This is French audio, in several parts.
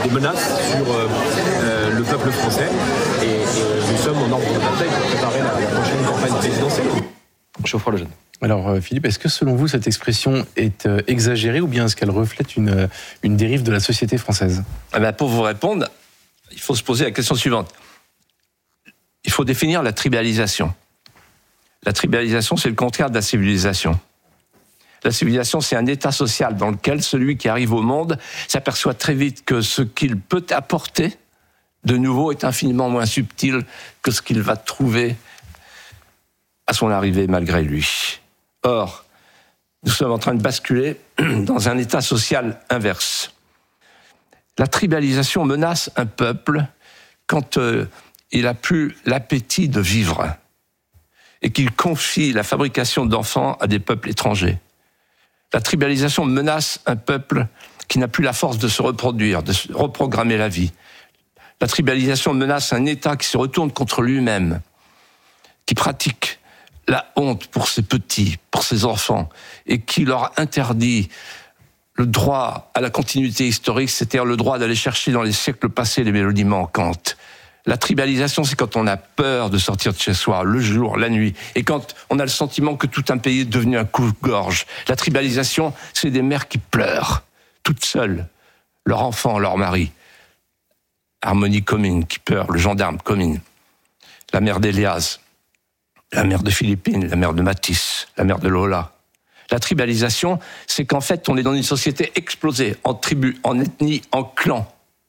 des menaces sur le peuple français. Et nous sommes en ordre de bataille pour préparer la prochaine campagne présidentielle. Geoffroy Lejeune. Alors Philippe, est-ce que selon vous cette expression est exagérée ou bien est-ce qu'elle reflète une dérive de la société française ? Pour vous répondre, il faut se poser la question suivante. Il faut définir la tribalisation. La tribalisation, c'est le contraire de la civilisation. La civilisation, c'est un état social dans lequel celui qui arrive au monde s'aperçoit très vite que ce qu'il peut apporter de nouveau est infiniment moins subtil que ce qu'il va trouver à son arrivée malgré lui. Or, nous sommes en train de basculer dans un état social inverse. La tribalisation menace un peuple quand il n'a plus l'appétit de vivre et qu'il confie la fabrication d'enfants à des peuples étrangers. La tribalisation menace un peuple qui n'a plus la force de se reproduire, de reprogrammer la vie. La tribalisation menace un État qui se retourne contre lui-même, qui pratique la honte pour ses petits, pour ses enfants, et qui leur interdit le droit à la continuité historique, c'est-à-dire le droit d'aller chercher dans les siècles passés les mélodies manquantes. La tribalisation, c'est quand on a peur de sortir de chez soi, le jour, la nuit, et quand on a le sentiment que tout un pays est devenu un coupe-gorge. La tribalisation, c'est des mères qui pleurent, toutes seules, leur enfant, leur mari. Harmonie Comines qui pleure, le gendarme Comines, la mère d'Élias, la mère de Philippine, la mère de Matisse, la mère de Lola. La tribalisation, c'est qu'en fait, on est dans une société explosée, en tribus, en ethnies, en clans.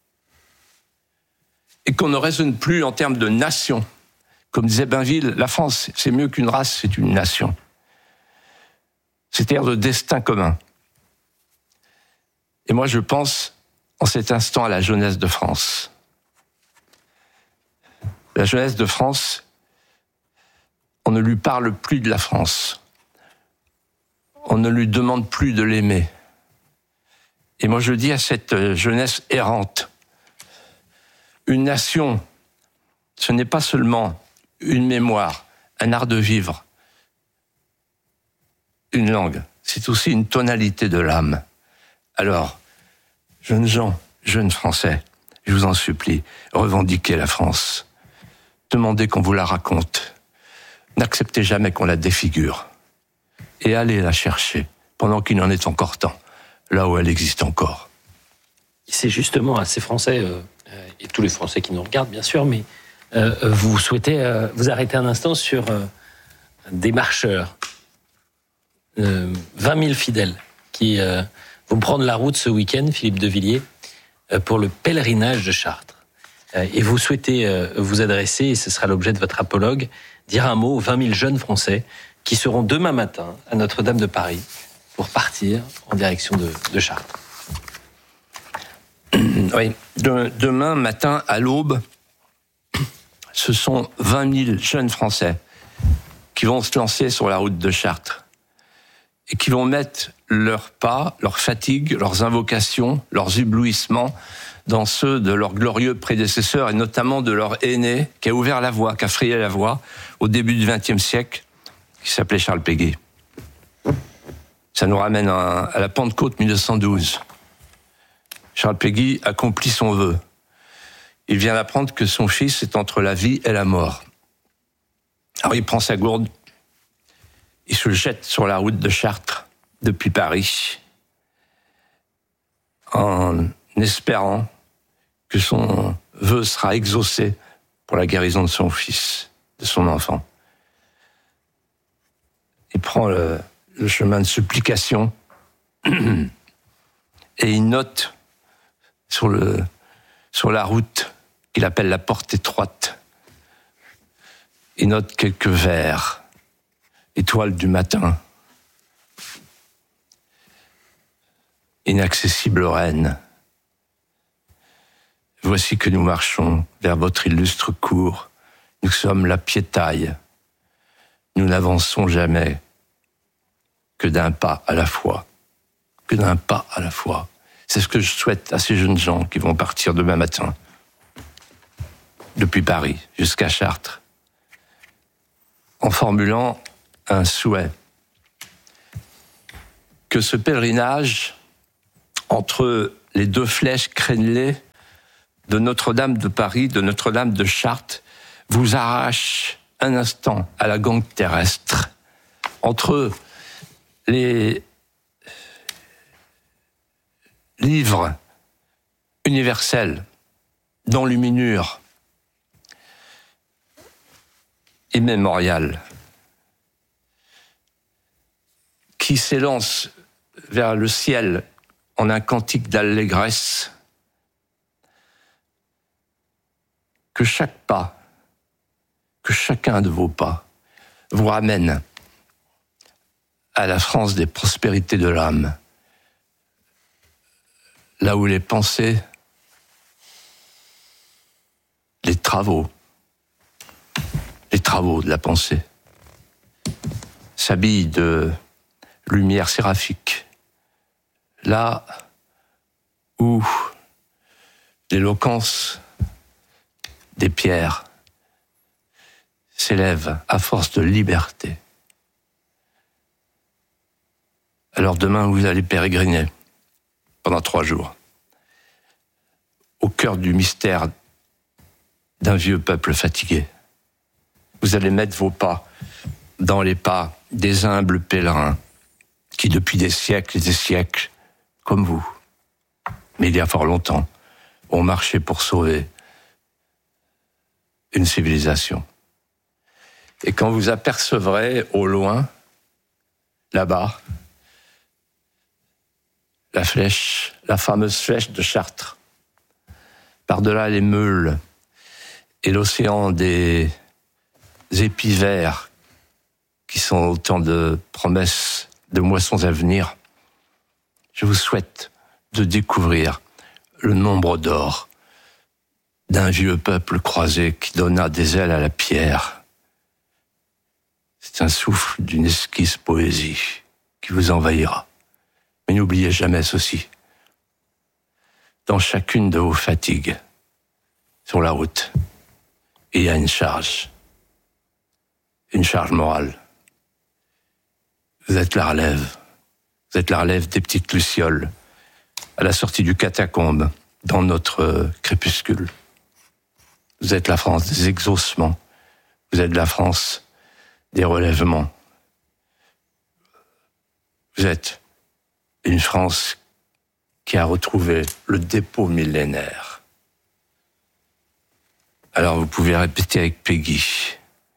Et qu'on ne raisonne plus en termes de nation. Comme disait Bainville, la France, c'est mieux qu'une race, c'est une nation. C'est-à-dire de destin commun. Et moi, je pense, en cet instant, à la jeunesse de France. La jeunesse de France, on ne lui parle plus de la France. On ne lui demande plus de l'aimer. Et moi, je dis à cette jeunesse errante, une nation, ce n'est pas seulement une mémoire, un art de vivre, une langue, c'est aussi une tonalité de l'âme. Alors, jeunes gens, jeunes Français, je vous en supplie, revendiquez la France. Demandez qu'on vous la raconte. N'acceptez jamais qu'on la défigure. Et allez la chercher, pendant qu'il en est encore temps, là où elle existe encore. C'est justement à ces Français, et tous les Français qui nous regardent bien sûr, mais vous souhaitez vous arrêter un instant sur des marcheurs, 20 000 fidèles, qui vont prendre la route ce week-end, Philippe de Villiers, pour le pèlerinage de Chartres. Et vous souhaitez vous adresser, et ce sera l'objet de votre apologue, dire un mot aux 20 000 jeunes Français qui seront demain matin à Notre-Dame de Paris pour partir en direction de Chartres. Oui, demain matin à l'aube, ce sont 20 000 jeunes Français qui vont se lancer sur la route de Chartres et qui vont mettre leurs pas, leurs fatigues, leurs invocations, leurs éblouissements dans ceux de leurs glorieux prédécesseurs et notamment de leur aîné qui a ouvert la voie, qui a frayé la voie au début du XXe siècle, qui s'appelait Charles Péguy. Ça nous ramène à la Pentecôte 1912. Charles Péguy accomplit son vœu. Il vient d'apprendre que son fils est entre la vie et la mort. Alors il prend sa gourde, il se jette sur la route de Chartres depuis Paris, en espérant que son vœu sera exaucé pour la guérison de son fils, de son enfant. Il prend le chemin de supplication et il note sur la route qu'il appelle la porte étroite. Il note quelques vers, étoiles du matin. Inaccessible reine, voici que nous marchons vers votre illustre cour. Nous sommes la piétaille. Nous n'avançons jamais que d'un pas à la fois. Que d'un pas à la fois. C'est ce que je souhaite à ces jeunes gens qui vont partir demain matin, depuis Paris jusqu'à Chartres, en formulant un souhait. Que ce pèlerinage, entre les deux flèches crénelées de Notre-Dame de Paris, de Notre-Dame de Chartres, vous arrache un instant à la gangue terrestre, entre les livres universels d'enluminure immémoriale qui s'élance vers le ciel en un cantique d'allégresse, que chaque pas, que chacun de vos pas vous ramène à la France des prospérités de l'âme, là où les pensées, les travaux de la pensée s'habillent de lumière séraphique, là où l'éloquence des pierres s'élève à force de liberté. Alors demain, vous allez pérégriner pendant 3 jours au cœur du mystère d'un vieux peuple fatigué. Vous allez mettre vos pas dans les pas des humbles pèlerins qui, depuis des siècles et des siècles, comme vous, mais il y a fort longtemps, ont marché pour sauver une civilisation. Et quand vous apercevrez au loin, là-bas, la flèche, la fameuse flèche de Chartres, par-delà les meules et l'océan des épis verts, qui sont autant de promesses, de moissons à venir, je vous souhaite de découvrir le nombre d'or d'un vieux peuple croisé qui donna des ailes à la pierre. C'est un souffle d'une esquisse poésie qui vous envahira. Mais n'oubliez jamais ceci. Dans chacune de vos fatigues, sur la route, il y a une charge morale. Vous êtes la relève des petites lucioles à la sortie du catacombe dans notre crépuscule. Vous êtes la France des exaucements, vous êtes la France des relèvements. Vous êtes une France qui a retrouvé le dépôt millénaire. Alors vous pouvez répéter avec Peggy.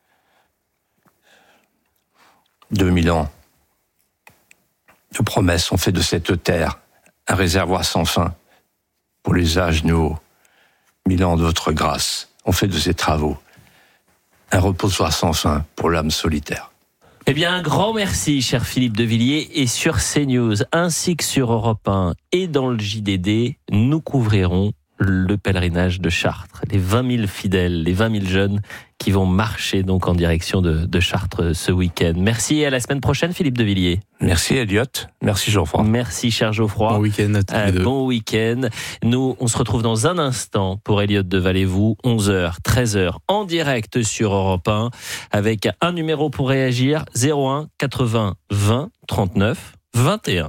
2000 ans de promesses ont fait de cette terre un réservoir sans fin pour l'usage nouveau. 1000 ans d'autres grâces ont fait de ces travaux un reposoir sans fin pour l'âme solitaire. Eh bien, un grand merci, cher Philippe de Villiers. Et sur CNews, ainsi que sur Europe 1 et dans le JDD, nous couvrirons le pèlerinage de Chartres. Les 20 000 fidèles, les 20 000 jeunes qui vont marcher donc en direction de Chartres ce week-end. Merci et à la semaine prochaine, Philippe de Villiers. Merci Elliot, merci Geoffroy. Merci cher Geoffroy. Bon week-end à tous les deux. Bon week-end. Nous, on se retrouve dans un instant pour Elliot de Vallée-Vous, 11h, 13h, en direct sur Europe 1, avec un numéro pour réagir, 01 80 20 39 21.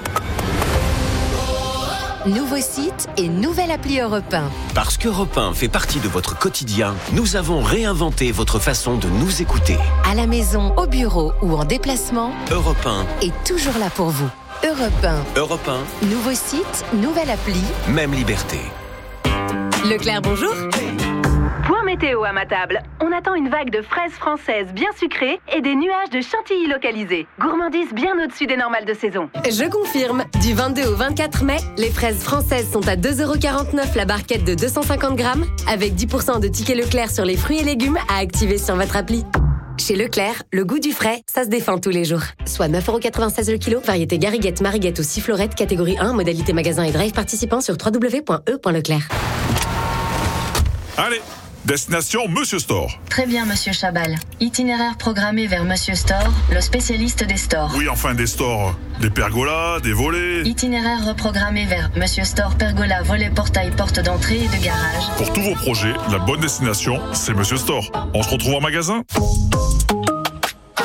Nouveau site et nouvelle appli Europe 1. Parce qu'Europe 1 fait partie de votre quotidien, nous avons réinventé votre façon de nous écouter. À la maison, au bureau ou en déplacement, Europe 1 est toujours là pour vous. Europe 1. Europe 1, Nouveau site, nouvelle appli. même liberté. Leclerc, bonjour. Point météo à ma table. On attend une vague de fraises françaises bien sucrées et des nuages de chantilly localisés. Gourmandise bien au-dessus des normales de saison. Je confirme, du 22 au 24 mai, les fraises françaises sont à 2,49€ la barquette de 250 grammes, avec 10% de tickets Leclerc sur les fruits et légumes à activer sur votre appli. Chez Leclerc, le goût du frais, ça se défend tous les jours. Soit 9,96€ le kilo, variété Gariguette, Mariguette ou Sifflorette, catégorie 1, modalité magasin et drive participant sur www.e.leclerc. Allez, destination Monsieur Store. Très bien, Monsieur Chabal. Itinéraire programmé vers Monsieur Store, le spécialiste des stores. Oui, enfin des stores. Des pergolas, des volets. Itinéraire reprogrammé vers Monsieur Store, pergola, volet, portail, porte d'entrée et de garage. Pour tous vos projets, la bonne destination, c'est Monsieur Store. On se retrouve en magasin. Aldi.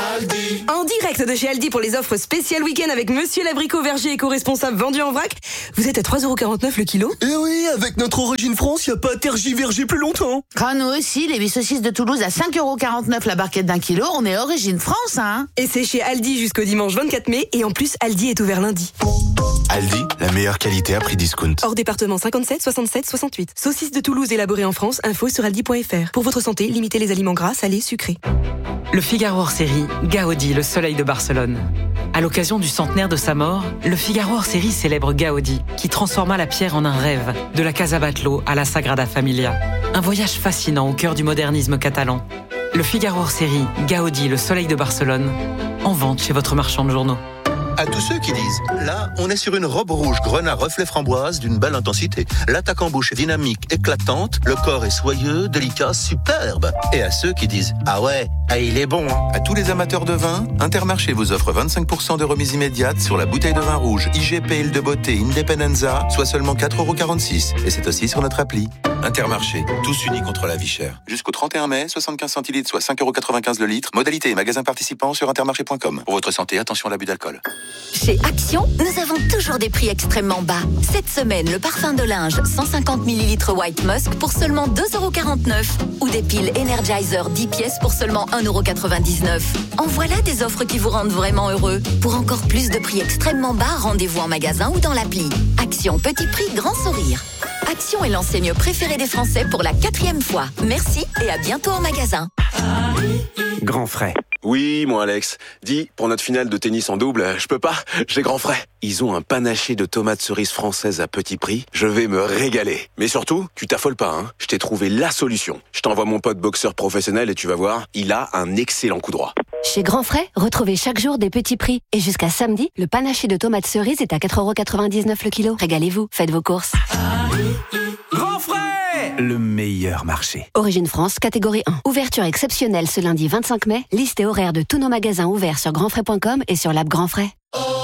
En direct de chez Aldi pour les offres spéciales week-end avec Monsieur l'abricot verger éco-responsable vendu en vrac. Vous êtes à 3,49€ le kilo. Eh oui, avec notre origine France, y a pas à tergiverger plus longtemps. Nous aussi, les 8 saucisses de Toulouse à 5,49€ la barquette d'1 kilo, on est origine France, hein. Et c'est chez Aldi jusqu'au dimanche 24 mai. Et en plus, Aldi est ouvert lundi. Aldi, la meilleure qualité à prix discount. Hors département 57, 67, 68. Saucisses de Toulouse élaborées en France, info sur aldi.fr. Pour votre santé, limitez les aliments gras, salés, sucrés. Le Figaro hors série, Gaudi, le soleil de Barcelone. À l'occasion du centenaire de sa mort, le Figaro hors série célèbre Gaudi, qui transforma la pierre en un rêve, de la Casa Batlló à la Sagrada Familia. Un voyage fascinant au cœur du modernisme catalan. Le Figaro hors série, Gaudi, le soleil de Barcelone, en vente chez votre marchand de journaux. À tous ceux qui disent, là, on est sur une robe rouge grenat reflet framboise d'une belle intensité. L'attaque en bouche est dynamique, éclatante, le corps est soyeux, délicat, superbe. Et à ceux qui disent, ah ouais, il est bon. À tous les amateurs de vin, Intermarché vous offre 25% de remise immédiate sur la bouteille de vin rouge IGP Île de Beauté Independenza, soit seulement 4,46€. Et c'est aussi sur notre appli. Intermarché, tous unis contre la vie chère. Jusqu'au 31 mai, 75 centilitres, soit 5,95€ le litre. Modalité et magasins participants sur intermarché.com. Pour votre santé, attention à l'abus d'alcool. Chez Action, nous avons toujours des prix extrêmement bas. Cette semaine, le parfum de linge 150 ml White Musk pour seulement 2,49€. Ou des piles Energizer 10 pièces pour seulement 1,99€. En voilà des offres qui vous rendent vraiment heureux. Pour encore plus de prix extrêmement bas, rendez-vous en magasin ou dans l'appli. Action, petit prix, grand sourire. Action est l'enseigne préférée des Français pour la 4e fois. Merci et à bientôt en magasin. Grand frais. Oui, moi Alex. Dis, pour notre finale de tennis en double, je peux pas, j'ai grand frais. Ils ont un panaché de tomates cerises françaises à petit prix. Je vais me régaler. Mais surtout, tu t'affoles pas, hein. Je t'ai trouvé la solution. Je t'envoie mon pote boxeur professionnel et tu vas voir, il a un excellent coup droit. Chez Grand Frais, retrouvez chaque jour des petits prix. Et jusqu'à samedi, le panaché de tomates cerises est à 4,99€ le kilo. Régalez-vous, faites vos courses. Grand Frais, le meilleur marché. Origine France, catégorie 1. Ouverture exceptionnelle ce lundi 25 mai. Liste et horaire de tous nos magasins ouverts sur grandfrais.com et sur l'app Grand Frais.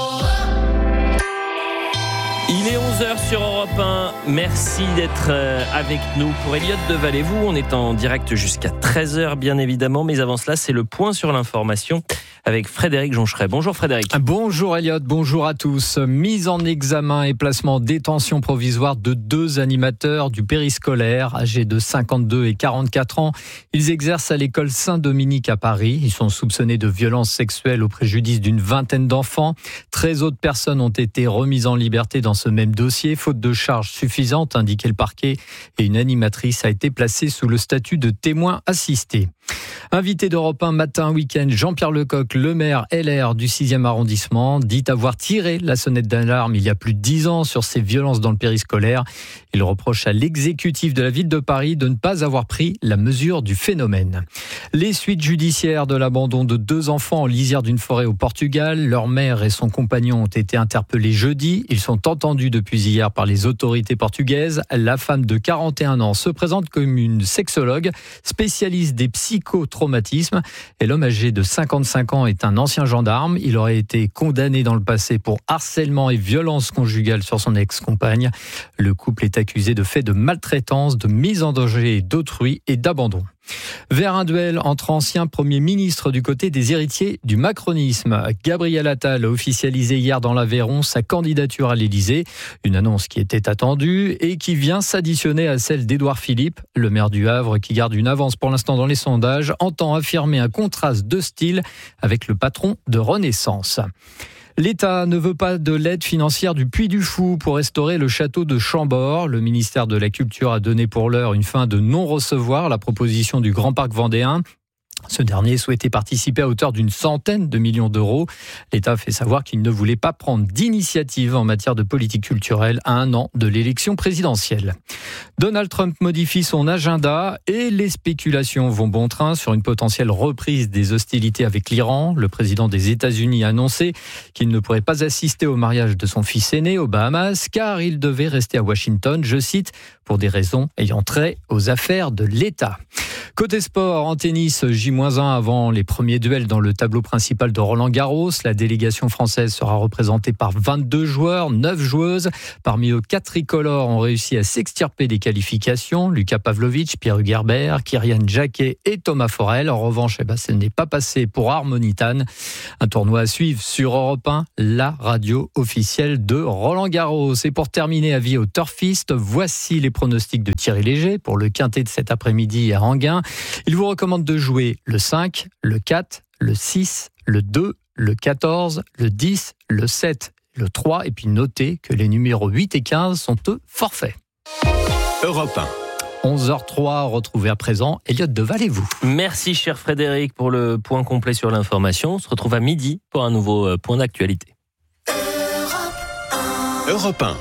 Il est 11h sur Europe 1. Merci d'être avec nous. Pour Elliott de Vallée-Vous, on est en direct jusqu'à 13h, bien évidemment. Mais avant cela, c'est le point sur l'information avec Frédéric Joncheret. Bonjour Frédéric. Bonjour Elliott, bonjour à tous. Mise en examen et placement en détention provisoire de 2 animateurs du périscolaire, âgés de 52 et 44 ans. Ils exercent à l'école Saint-Dominique à Paris. Ils sont soupçonnés de violences sexuelles au préjudice d'une vingtaine d'enfants. 13 autres personnes ont été remises en liberté dans ce même dossier, faute de charges suffisantes, indiquait le parquet, et une animatrice a été placée sous le statut de témoin assisté. Invité d'Europe 1 matin week-end, Jean-Pierre Lecoq, le maire LR du 6e arrondissement, dit avoir tiré la sonnette d'alarme il y a plus de 10 ans sur ces violences dans le périscolaire. Il reproche à l'exécutif de la ville de Paris de ne pas avoir pris la mesure du phénomène. Les suites judiciaires de l'abandon de 2 enfants en lisière d'une forêt au Portugal. Leur mère et son compagnon ont été interpellés jeudi. Ils sont entendus depuis hier par les autorités portugaises. La femme de 41 ans se présente comme une sexologue spécialiste des psychotraumatismes. Et l'homme âgé de 55 ans est un ancien gendarme. Il aurait été condamné dans le passé pour harcèlement et violence conjugale sur son ex-compagne. Le couple est accusé de faits de maltraitance, de mise en danger d'autrui et d'abandon. Vers un duel entre anciens premiers ministres du côté des héritiers du macronisme. Gabriel Attal a officialisé hier dans l'Aveyron sa candidature à l'Élysée. Une annonce qui était attendue et qui vient s'additionner à celle d'Édouard Philippe. Le maire du Havre, qui garde une avance pour l'instant dans les sondages, entend affirmer un contraste de style avec le patron de Renaissance. L'État ne veut pas de l'aide financière du Puy du Fou pour restaurer le château de Chambord. Le ministère de la Culture a donné pour l'heure une fin de non-recevoir la proposition du Grand Parc vendéen. Ce dernier souhaitait participer à hauteur d'une centaine de millions d'euros. L'État fait savoir qu'il ne voulait pas prendre d'initiative en matière de politique culturelle à 1 an de l'élection présidentielle. Donald Trump modifie son agenda et les spéculations vont bon train sur une potentielle reprise des hostilités avec l'Iran. Le président des États-Unis a annoncé qu'il ne pourrait pas assister au mariage de son fils aîné aux Bahamas car il devait rester à Washington, je cite, pour des raisons ayant trait aux affaires de l'État. Côté sport, en tennis, J-1 avant les premiers duels dans le tableau principal de Roland-Garros. La délégation française sera représentée par 22 joueurs, 9 joueuses. Parmi eux, 4 tricolores ont réussi à s'extirper des qualifications. Lucas Pavlovic, Pierre Hugerbert, Kyrian Jacquet et Thomas Forel. En revanche, ce n'est pas passé pour Harmonitan. Un tournoi à suivre sur Europe 1, la radio officielle de Roland-Garros. Et pour terminer, avis au Turfiste, voici les pronostics de Thierry Léger pour le quintet de cet après-midi à Enghien. Il vous recommande de jouer le 5, le 4, le 6, le 2, le 14, le 10, le 7, le 3. Et puis notez que les numéros 8 et 15 sont eux forfaits. Europe 1. 11h03, retrouvez à présent Elliott Deval et vous. Merci cher Frédéric pour le point complet sur l'information. On se retrouve à midi pour un nouveau point d'actualité. Europe 1.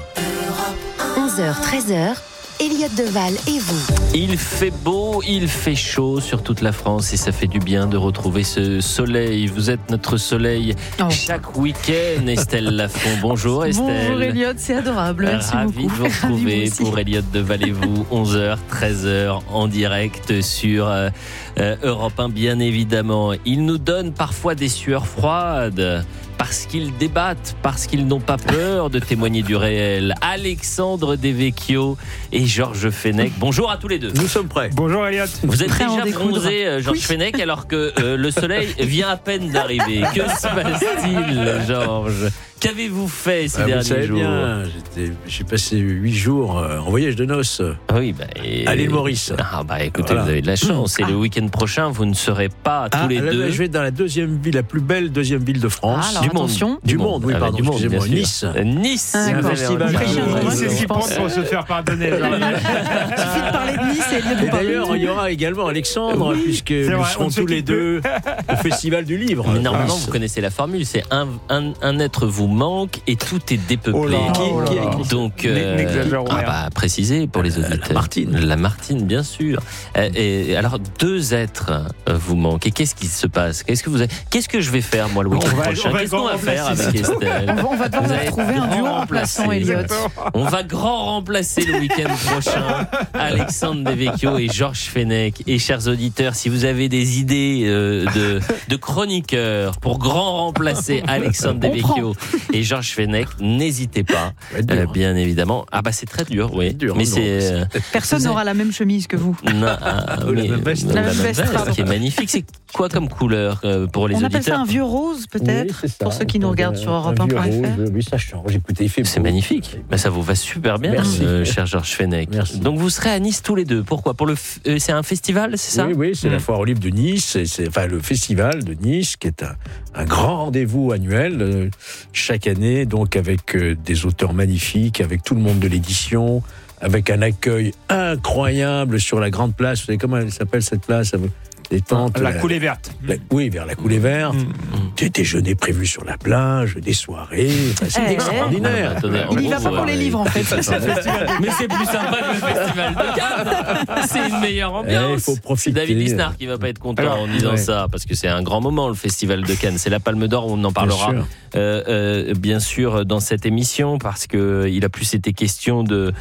11h, 13h. Elliott Deval et vous. Il fait beau, il fait chaud sur toute la France et ça fait du bien de retrouver ce soleil. Vous êtes notre soleil chaque week-end, Estelle Lafont. Bonjour Estelle. Bonjour Elliott, c'est adorable. Merci Ravi beaucoup. de vous retrouver pour Elliott Deval et vous. 11h, 13h en direct sur Europe 1 bien évidemment. Ils nous donnent parfois des sueurs froides. Parce qu'ils débattent, parce qu'ils n'ont pas peur de témoigner du réel. Alexandre Devecchio et Georges Fenech. Bonjour à tous les deux. Nous sommes prêts. Bonjour Elliott. Vous êtes déjà bronzé, Georges Fenech, alors que le soleil vient à peine d'arriver. Que se passe-t-il, Georges ? Qu'avez-vous fait ces derniers jours ? Bien, j'ai passé 8 jours en voyage de noces à l'île Maurice. Écoutez, voilà. Vous avez de la chance. Et le week-end prochain, vous ne serez pas tous les deux. Je vais dans la deuxième ville, la plus belle deuxième ville de France. Du monde. Du monde, oui, pardon, excusez-moi. Nice. Nice. C'est un festival. C'est ce qu'il pense pour se faire pardonner. Il suffit de parler de Nice et d'ailleurs, il y aura également Alexandre, puisque nous serons tous les deux au Festival du Livre. Mais normalement, vous connaissez la formule. C'est un être vous manque et tout est dépeuplé. Qui a écrit donc préciser pour les auditeurs. La Martine, bien sûr. Et alors 2 êtres vous manquent. Et qu'est-ce qui se passe ? Qu'est-ce que je vais faire moi le week-end prochain ? Qu'est-ce qu'on va faire avec Estelle ? On va devoir trouver un duo remplaçant, Elliott. On va grand remplacer le week-end prochain Alexandre Devecchio et Georges Fenech. Et chers auditeurs, si vous avez des idées de chroniqueurs pour grand remplacer Alexandre Devecchio et Georges Fenech, n'hésitez pas, bien évidemment. C'est très dur, oui. Mais personne n'aura la même chemise que vous. Non, la même veste, qui est magnifique. C'est quoi comme couleur pour les auditeurs ? On appelle ça un vieux rose, peut-être, pour ceux qui nous regardent sur Europe1.fr. Oui, ça change. Écoutez, il fait beau. C'est magnifique. Ça vous va super bien, cher Georges Fenech. Merci. Donc vous serez à Nice tous les deux. Pourquoi ? C'est un festival, c'est ça ? Oui, c'est la Foire aux Livres de Nice. C'est le festival de Nice, qui est un grand rendez-vous annuel chaque année, donc avec des auteurs magnifiques, avec tout le monde de l'édition, avec un accueil incroyable sur la grande place. Vous savez comment elle s'appelle cette place ? La coulée verte. Oui, vers la coulée verte. Des déjeuners prévus sur la plage, des soirées. C'est extraordinaire. Il n'y va pas pour les livres, en fait. Mais c'est plus sympa que le festival de Cannes. C'est une meilleure ambiance. Il faut profiter. C'est David Lisnard qui ne va pas être content en disant ça, parce que c'est un grand moment, le festival de Cannes. C'est la Palme d'Or, on en parlera bien sûr dans cette émission, parce qu'il a plus été question de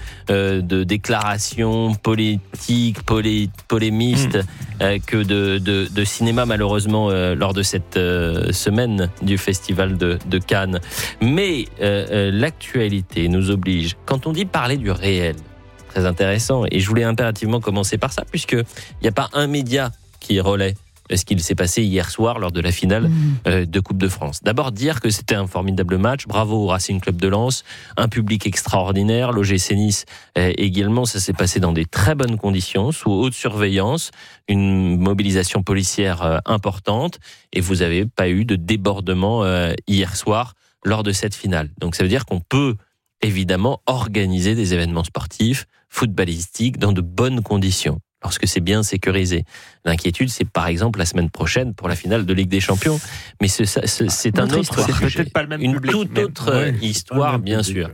déclarations politiques, polémistes, que de cinéma, malheureusement, lors de cette semaine du festival de Cannes. Mais l'actualité nous oblige, quand on dit parler du réel, très intéressant, et je voulais impérativement commencer par ça, puisqu'il n'y a pas un média qui relaie ce qu'il s'est passé hier soir lors de la finale de Coupe de France. D'abord, dire que c'était un formidable match. Bravo au Racing Club de Lens. Un public extraordinaire. L'OGC Nice également, ça s'est passé dans des très bonnes conditions, sous haute surveillance, une mobilisation policière importante, et vous n'avez pas eu de débordement hier soir lors de cette finale. Donc ça veut dire qu'on peut évidemment organiser des événements sportifs, footballistiques, dans de bonnes conditions, lorsque c'est bien sécurisé. L'inquiétude, c'est par exemple la semaine prochaine pour la finale de Ligue des Champions. Mais c'est un autre sujet. C'est peut-être pas le même une public, toute autre histoire, bien sûr.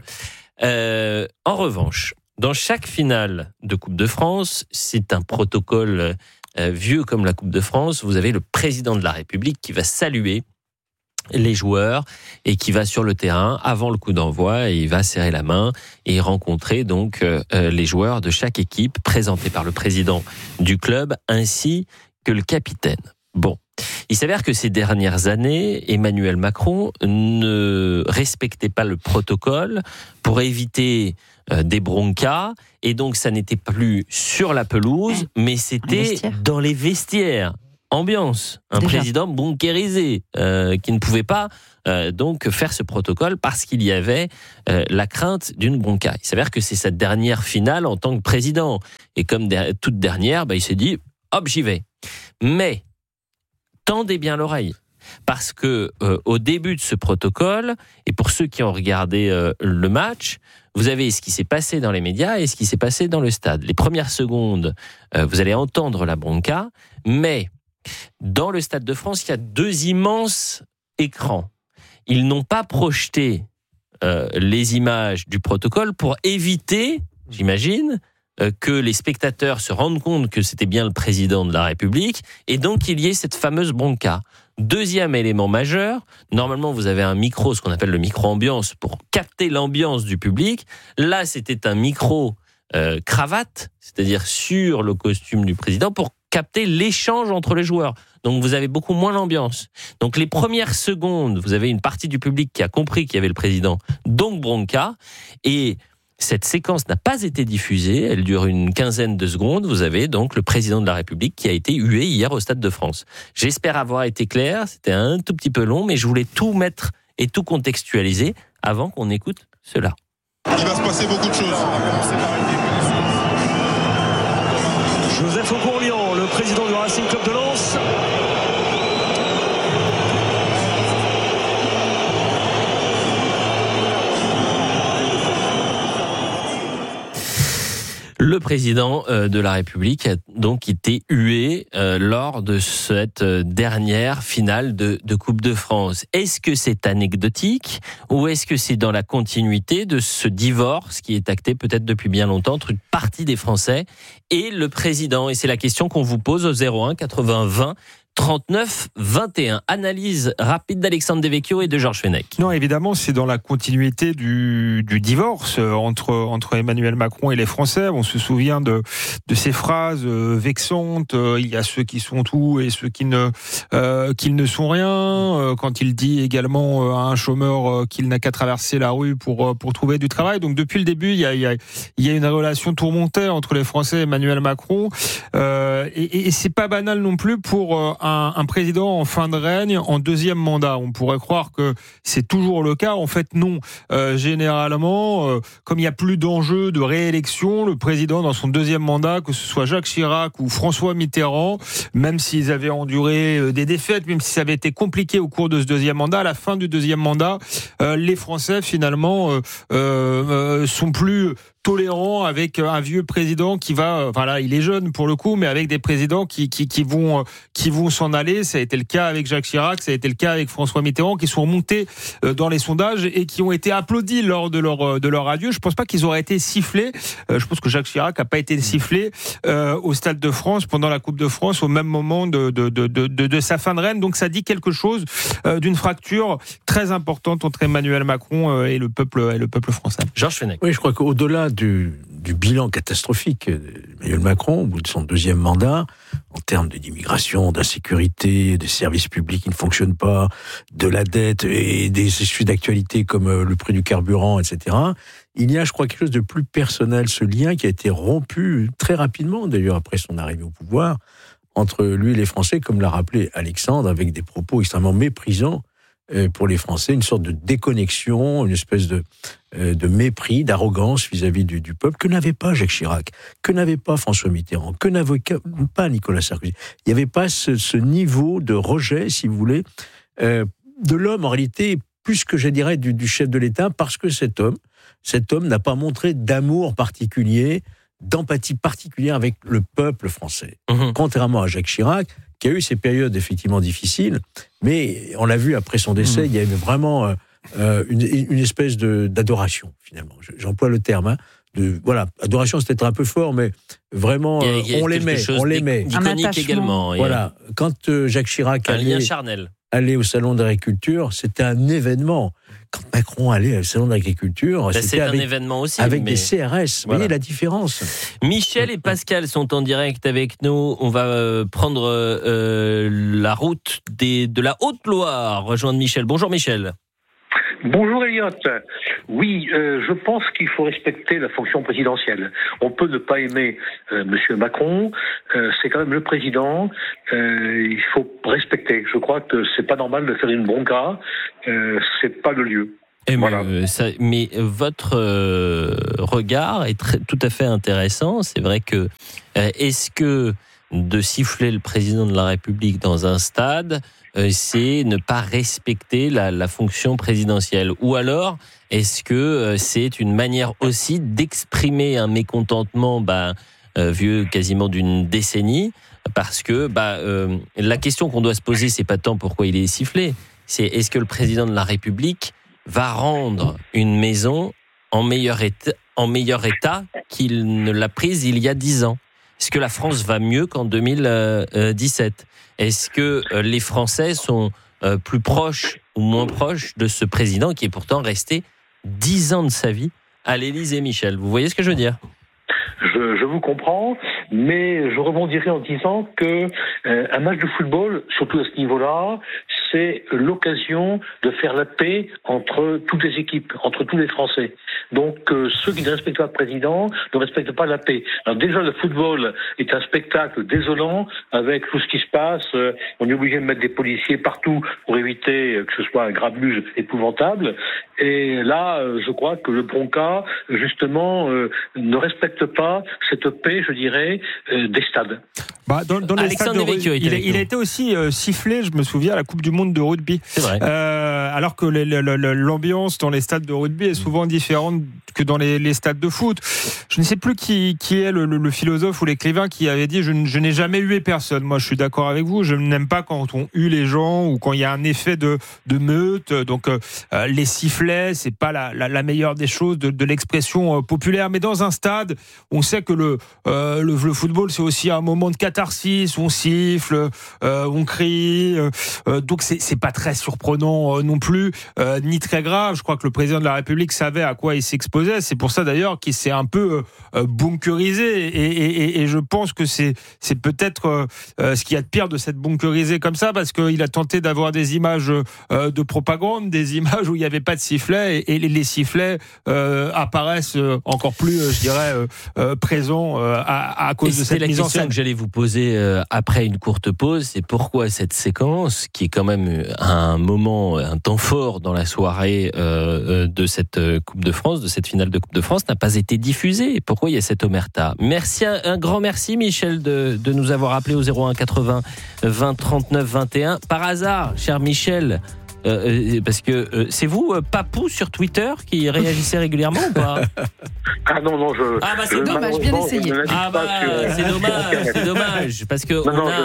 En revanche, dans chaque finale de Coupe de France, c'est un protocole vieux comme la Coupe de France. Vous avez le président de la République qui va saluer les joueurs et qui va sur le terrain avant le coup d'envoi et il va serrer la main et rencontrer donc les joueurs de chaque équipe présentés par le président du club ainsi que le capitaine. Bon. Il s'avère que ces dernières années, Emmanuel Macron ne respectait pas le protocole pour éviter des broncas et donc ça n'était plus sur la pelouse mais c'était dans les vestiaires. Ambiance, un président bunkérisé qui ne pouvait pas donc faire ce protocole parce qu'il y avait la crainte d'une bronca. Il s'avère que c'est sa dernière finale en tant que président et comme toute dernière, il s'est dit hop j'y vais. Mais tendez bien l'oreille parce que au début de ce protocole et pour ceux qui ont regardé le match, vous avez ce qui s'est passé dans les médias et ce qui s'est passé dans le stade. Les premières secondes, vous allez entendre la bronca, mais dans le Stade de France, il y a 2 immenses écrans. Ils n'ont pas projeté les images du protocole pour éviter, j'imagine, que les spectateurs se rendent compte que c'était bien le président de la République et donc qu'il y ait cette fameuse bronca. Deuxième élément majeur, normalement vous avez un micro, ce qu'on appelle le micro-ambiance, pour capter l'ambiance du public. Là, c'était un micro cravate, c'est-à-dire sur le costume du président, pour capter l'échange entre les joueurs. Donc vous avez beaucoup moins l'ambiance. Donc les premières secondes, vous avez une partie du public qui a compris qu'il y avait le président, donc bronca, et cette séquence n'a pas été diffusée, elle dure une quinzaine de secondes. Vous avez donc le président de la République qui a été hué hier au Stade de France. J'espère avoir été clair, c'était un tout petit peu long, mais je voulais tout mettre et tout contextualiser avant qu'on écoute cela. Il va se passer beaucoup de choses. Joseph Okourlian, le président du Racing Club de Lens. Le président de la République a donc été hué lors de cette dernière finale de Coupe de France. Est-ce que c'est anecdotique ou est-ce que c'est dans la continuité de ce divorce qui est acté peut-être depuis bien longtemps entre une partie des Français et le président? Et c'est la question qu'on vous pose au 01 80 20 39 21. Analyse rapide d'Alexandre Devecchio et de Georges Fenech. Non, évidemment, c'est dans la continuité du divorce entre Emmanuel Macron et les Français. On se souvient de ces phrases vexantes. Il y a ceux qui sont tout et ceux qui ne sont rien. Quand il dit également à un chômeur qu'il n'a qu'à traverser la rue pour trouver du travail. Donc depuis le début, il y a une relation tourmentée entre les Français et Emmanuel Macron. Et c'est pas banal non plus pour un président en fin de règne, en deuxième mandat. On pourrait croire que c'est toujours le cas. En fait, non. Généralement, comme il n'y a plus d'enjeu de réélection, le président dans son deuxième mandat, que ce soit Jacques Chirac ou François Mitterrand, même s'ils avaient enduré des défaites, même si ça avait été compliqué au cours de ce deuxième mandat, à la fin du deuxième mandat, les Français, finalement, sont plus tolérant avec un vieux président qui va, voilà, il est jeune pour le coup, mais avec des présidents qui vont s'en aller. Ça a été le cas avec Jacques Chirac, ça a été le cas avec François Mitterrand, qui sont remontés dans les sondages et qui ont été applaudis lors de leur adieu. Je pense pas qu'ils auraient été sifflés. Je pense que Jacques Chirac a pas été sifflé au Stade de France pendant la Coupe de France au même moment de sa fin de règne. Donc ça dit quelque chose d'une fracture très importante entre Emmanuel Macron et le peuple français. Georges Fenech. Oui, je crois qu'au-delà du bilan catastrophique d'Emmanuel Macron au bout de son deuxième mandat, en termes d'immigration, d'insécurité, des services publics qui ne fonctionnent pas, de la dette et des issues d'actualité comme le prix du carburant, etc., il y a, je crois, quelque chose de plus personnel, ce lien qui a été rompu très rapidement, d'ailleurs, après son arrivée au pouvoir, entre lui et les Français, comme l'a rappelé Alexandre, avec des propos extrêmement méprisants pour les Français, une sorte de déconnexion, une espèce de mépris, d'arrogance vis-à-vis du peuple, que n'avait pas Jacques Chirac, que n'avait pas François Mitterrand, que n'avait pas Nicolas Sarkozy. Il n'y avait pas ce niveau de rejet, si vous voulez, de l'homme, en réalité, plus que, je dirais, du chef de l'État, parce que cet homme n'a pas montré d'amour particulier, d'empathie particulière avec le peuple français. Contrairement à Jacques Chirac, qui a eu ces périodes effectivement difficiles, mais on l'a vu après son décès, il y a eu vraiment une espèce d'adoration, finalement. J'emploie le terme. Voilà, adoration, c'est peut-être un peu fort, mais vraiment, on l'aimait. Iconique également. Voilà, quand Jacques Chirac un lien charnel. aller au salon d'agriculture, c'était un événement. Quand Macron allait au salon d'agriculture, c'est c'était un événement aussi. avec des CRS. Vous voyez la différence. Michel et Pascal sont en direct avec nous. On va prendre la route de la Haute-Loire, rejoindre Michel. Bonjour Michel. Bonjour Elliot. Oui, je pense qu'il faut respecter la fonction présidentielle. On peut ne pas aimer Monsieur Macron, c'est quand même le président. Il faut respecter. Je crois que c'est pas normal de faire une bronca. C'est pas le lieu. Voilà. Mais votre regard est tout à fait intéressant. C'est vrai que est-ce que de siffler le président de la République dans un stade, c'est ne pas respecter la fonction présidentielle? Ou alors, est-ce que c'est une manière aussi d'exprimer un mécontentement vieux quasiment d'une décennie? Parce que la question qu'on doit se poser, c'est pas tant pourquoi il est sifflé, c'est est-ce que le président de la République va rendre une maison en meilleur état qu'il ne l'a prise il y a 10 ans? Est-ce que la France va mieux qu'en 2017? Est-ce que les Français sont plus proches ou moins proches de ce président qui est pourtant resté 10 ans de sa vie à l'Élysée, Michel? Vous voyez ce que je veux dire? Je vous comprends, mais je rebondirai en disant que un match de football, surtout à ce niveau-là, c'est l'occasion de faire la paix entre toutes les équipes, entre tous les Français. Donc ceux qui ne respectent pas le président ne respectent pas la paix. Alors déjà, le football est un spectacle désolant avec tout ce qui se passe. On est obligé de mettre des policiers partout pour éviter que ce soit un grabuge épouvantable. Et là, je crois que le bronca, justement, ne respecte pas cette paix, je dirais, des stades. Dans les stades il a été aussi sifflé, je me souviens, à la Coupe du Monde de rugby. C'est vrai. Alors que l'ambiance dans les stades de rugby est souvent différente que dans les stades de foot. Je ne sais plus qui est le philosophe ou l'écrivain qui avait dit je n'ai jamais hué personne. Moi, je suis d'accord avec vous. Je n'aime pas quand on hue les gens ou quand il y a un effet de meute. Donc, les sifflets, c'est pas la meilleure des choses de l'expression populaire. Mais dans un stade, on sait que le football, c'est aussi un moment de catharsis. On siffle, on crie. Donc, c'est pas très surprenant non plus, ni très grave. Je crois que le président de la République savait à quoi il s'exposait. C'est pour ça d'ailleurs qu'il s'est un peu bunkerisé et je pense que c'est peut-être ce qu'il y a de pire de s'être bunkerisé comme ça, parce qu'il a tenté d'avoir des images de propagande, des images où il n'y avait pas de sifflet et les sifflets apparaissent encore plus, je dirais, présents à cause de cette mise en scène. C'est la question que j'allais vous poser après une courte pause, c'est pourquoi cette séquence, qui est quand même un temps fort dans la soirée de cette Coupe de France, de cette finale de Coupe de France, n'a pas été diffusée. Pourquoi il y a cette omerta? Merci, un grand merci Michel de nous avoir appelé au 01 80 20 39 21. Par hasard, cher Michel, parce que c'est vous, Papou sur Twitter, qui réagissait régulièrement ou pas? Ah non, c'est dommage, bien essayé. C'est dommage, parce que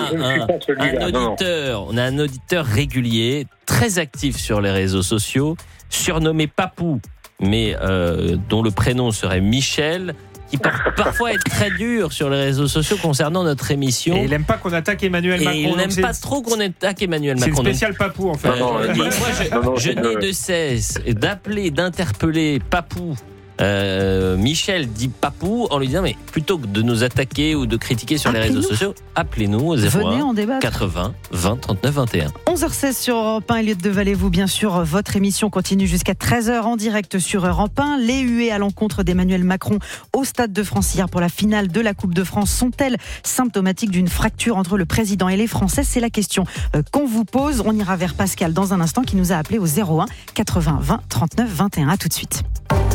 on a un auditeur régulier, très actif sur les réseaux sociaux, surnommé Papou, mais dont le prénom serait Michel, qui peut parfois être très dur sur les réseaux sociaux concernant notre émission. Et il n'aime pas qu'on attaque Emmanuel Macron. Et il n'aime pas trop qu'on attaque Emmanuel Macron. C'est le spécial Papou, en fait. Je n'ai de cesse d'interpeller Papou. Michel dit Papou en lui disant mais plutôt que de nous attaquer ou de critiquer sur les réseaux sociaux, appelez-nous au 01 80 20 39 21. 11h16 sur Europe 1, Elliot Deval-et-vous, bien sûr, votre émission continue jusqu'à 13h en direct sur Europe 1. Les huées à l'encontre d'Emmanuel Macron au Stade de France hier pour la finale de la Coupe de France sont-elles symptomatiques d'une fracture entre le président et les Français? C'est la question qu'on vous pose. On ira vers Pascal dans un instant qui nous a appelé au 01 80 20 39 21. À tout de suite.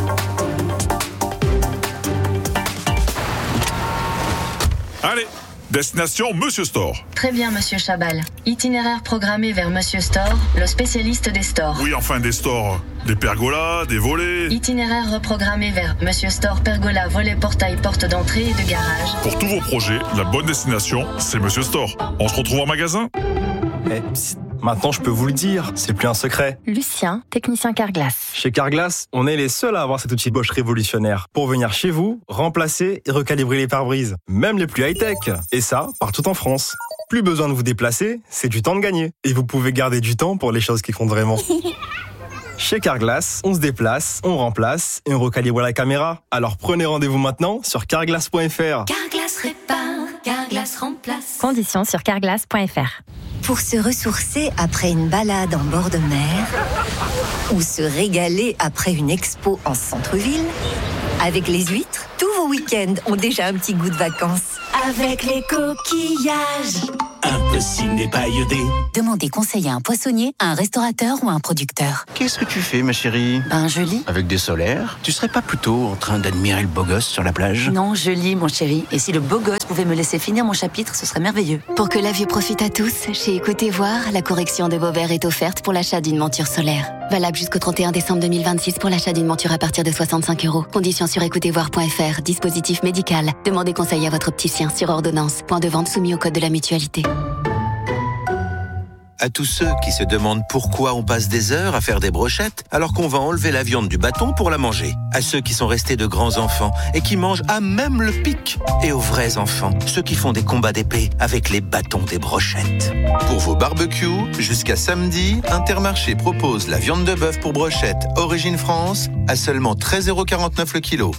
Allez, destination Monsieur Store. Très bien, Monsieur Chabal. Itinéraire programmé vers Monsieur Store, le spécialiste des stores. Oui, enfin des stores. Des pergolas, des volets. Itinéraire reprogrammé vers Monsieur Store, pergola, volet, portail, porte d'entrée et de garage. Pour tous vos projets, la bonne destination, c'est Monsieur Store. On se retrouve en magasin. Maintenant, je peux vous le dire, c'est plus un secret. Lucien, technicien Carglass. Chez Carglass, on est les seuls à avoir cet outil Bosch révolutionnaire pour venir chez vous, remplacer et recalibrer les pare-brises, même les plus high-tech. Et ça, partout en France. Plus besoin de vous déplacer, c'est du temps de gagner. Et vous pouvez garder du temps pour les choses qui comptent vraiment. Chez Carglass, on se déplace, on remplace et on recalibre la caméra. Alors prenez rendez-vous maintenant sur carglass.fr. Carglass répare, Carglass remplace. Conditions sur carglass.fr. Pour se ressourcer après une balade en bord de mer ou se régaler après une expo en centre-ville, avec les huîtres, tous vos week-ends ont déjà un petit goût de vacances. Avec les coquillages. Un peu ciné pailleté. Demandez conseil à un poissonnier, à un restaurateur ou à un producteur. Qu'est-ce que tu fais, ma chérie? Je lis. Avec des solaires? Tu serais pas plutôt en train d'admirer le beau gosse sur la plage? Non, je lis, mon chéri. Et si le beau gosse pouvait me laisser finir mon chapitre, ce serait merveilleux. Pour que la vue profite à tous, chez Écoutez Voir, la correction de vos verres est offerte pour l'achat d'une monture solaire. Valable jusqu'au 31 décembre 2026 pour l'achat d'une monture à partir de 65 €. Conditions sur écoutezvoir.fr. Dispositif médical. Demandez conseil à votre opticien sur ordonnance. Point de vente soumis au code de la mutualité. À tous ceux qui se demandent pourquoi on passe des heures à faire des brochettes alors qu'on va enlever la viande du bâton pour la manger. À ceux qui sont restés de grands enfants et qui mangent à même le pic. Et aux vrais enfants, ceux qui font des combats d'épée avec les bâtons des brochettes. Pour vos barbecues, jusqu'à samedi, Intermarché propose la viande de bœuf pour brochette Origine France à seulement 13,49 € le kilo.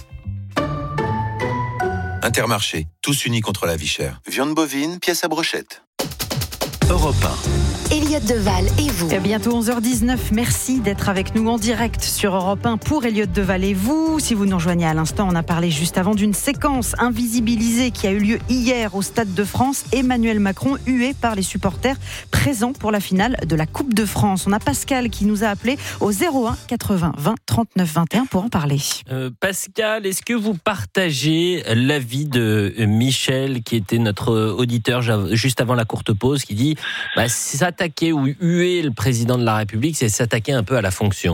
Intermarché, tous unis contre la vie chère. Viande bovine, pièce à brochette. Europe 1. Elliot Deval et vous. Bientôt 11h19. Merci d'être avec nous en direct sur Europe 1 pour Elliot Deval et vous. Si vous nous rejoignez à l'instant, on a parlé juste avant d'une séquence invisibilisée qui a eu lieu hier au Stade de France. Emmanuel Macron hué par les supporters présents pour la finale de la Coupe de France. On a Pascal qui nous a appelé au 01 80 20 39 21 pour en parler. Pascal, est-ce que vous partagez l'avis de Michel qui était notre auditeur juste avant la courte pause qui dit s'attaquer ou huer le président de la République, c'est s'attaquer un peu à la fonction.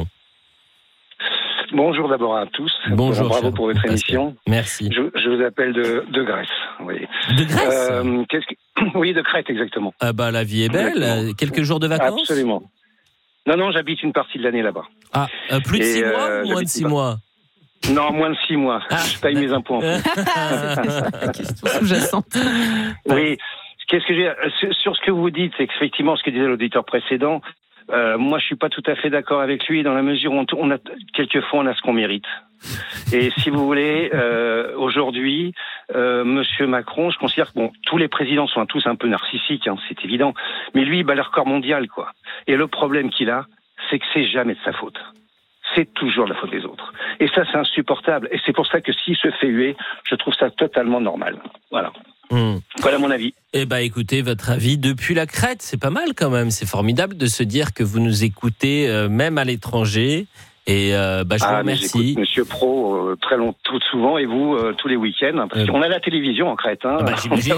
Bonjour d'abord à tous. Bonjour. Bravo pour votre émission. Merci. Je vous appelle de Grèce. Oui. De Grèce Oui, de Crète, exactement. La vie est belle. Exactement. Quelques jours de vacances? Absolument. Non, j'habite une partie de l'année là-bas. Plus de 6 mois ou moins de 6 mois? Non, moins de 6 mois. Je paye mes impôts en fait. C'est la question sous-jacente. Oui. Qu'est-ce que j'ai sur ce que vous dites, c'est qu'effectivement ce que disait l'auditeur précédent. Moi, je suis pas tout à fait d'accord avec lui dans la mesure où on a quelquefois on a ce qu'on mérite. Et si vous voulez, aujourd'hui, Monsieur Macron, je considère que tous les présidents sont tous un peu narcissiques, c'est évident. Mais lui, il bat le record mondial, quoi. Et le problème qu'il a, c'est que c'est jamais de sa faute. C'est toujours de la faute des autres. Et ça, c'est insupportable. Et c'est pour ça que s'il se fait huer, je trouve ça totalement normal. Voilà. Voilà mon avis. Écoutez, votre avis depuis la Crète, c'est pas mal quand même. C'est formidable de se dire que vous nous écoutez même à l'étranger. Et je vous remercie. J'écoute Monsieur Pro tout souvent et vous tous les week-ends parce qu'on a la télévision en Crète. J'imagine.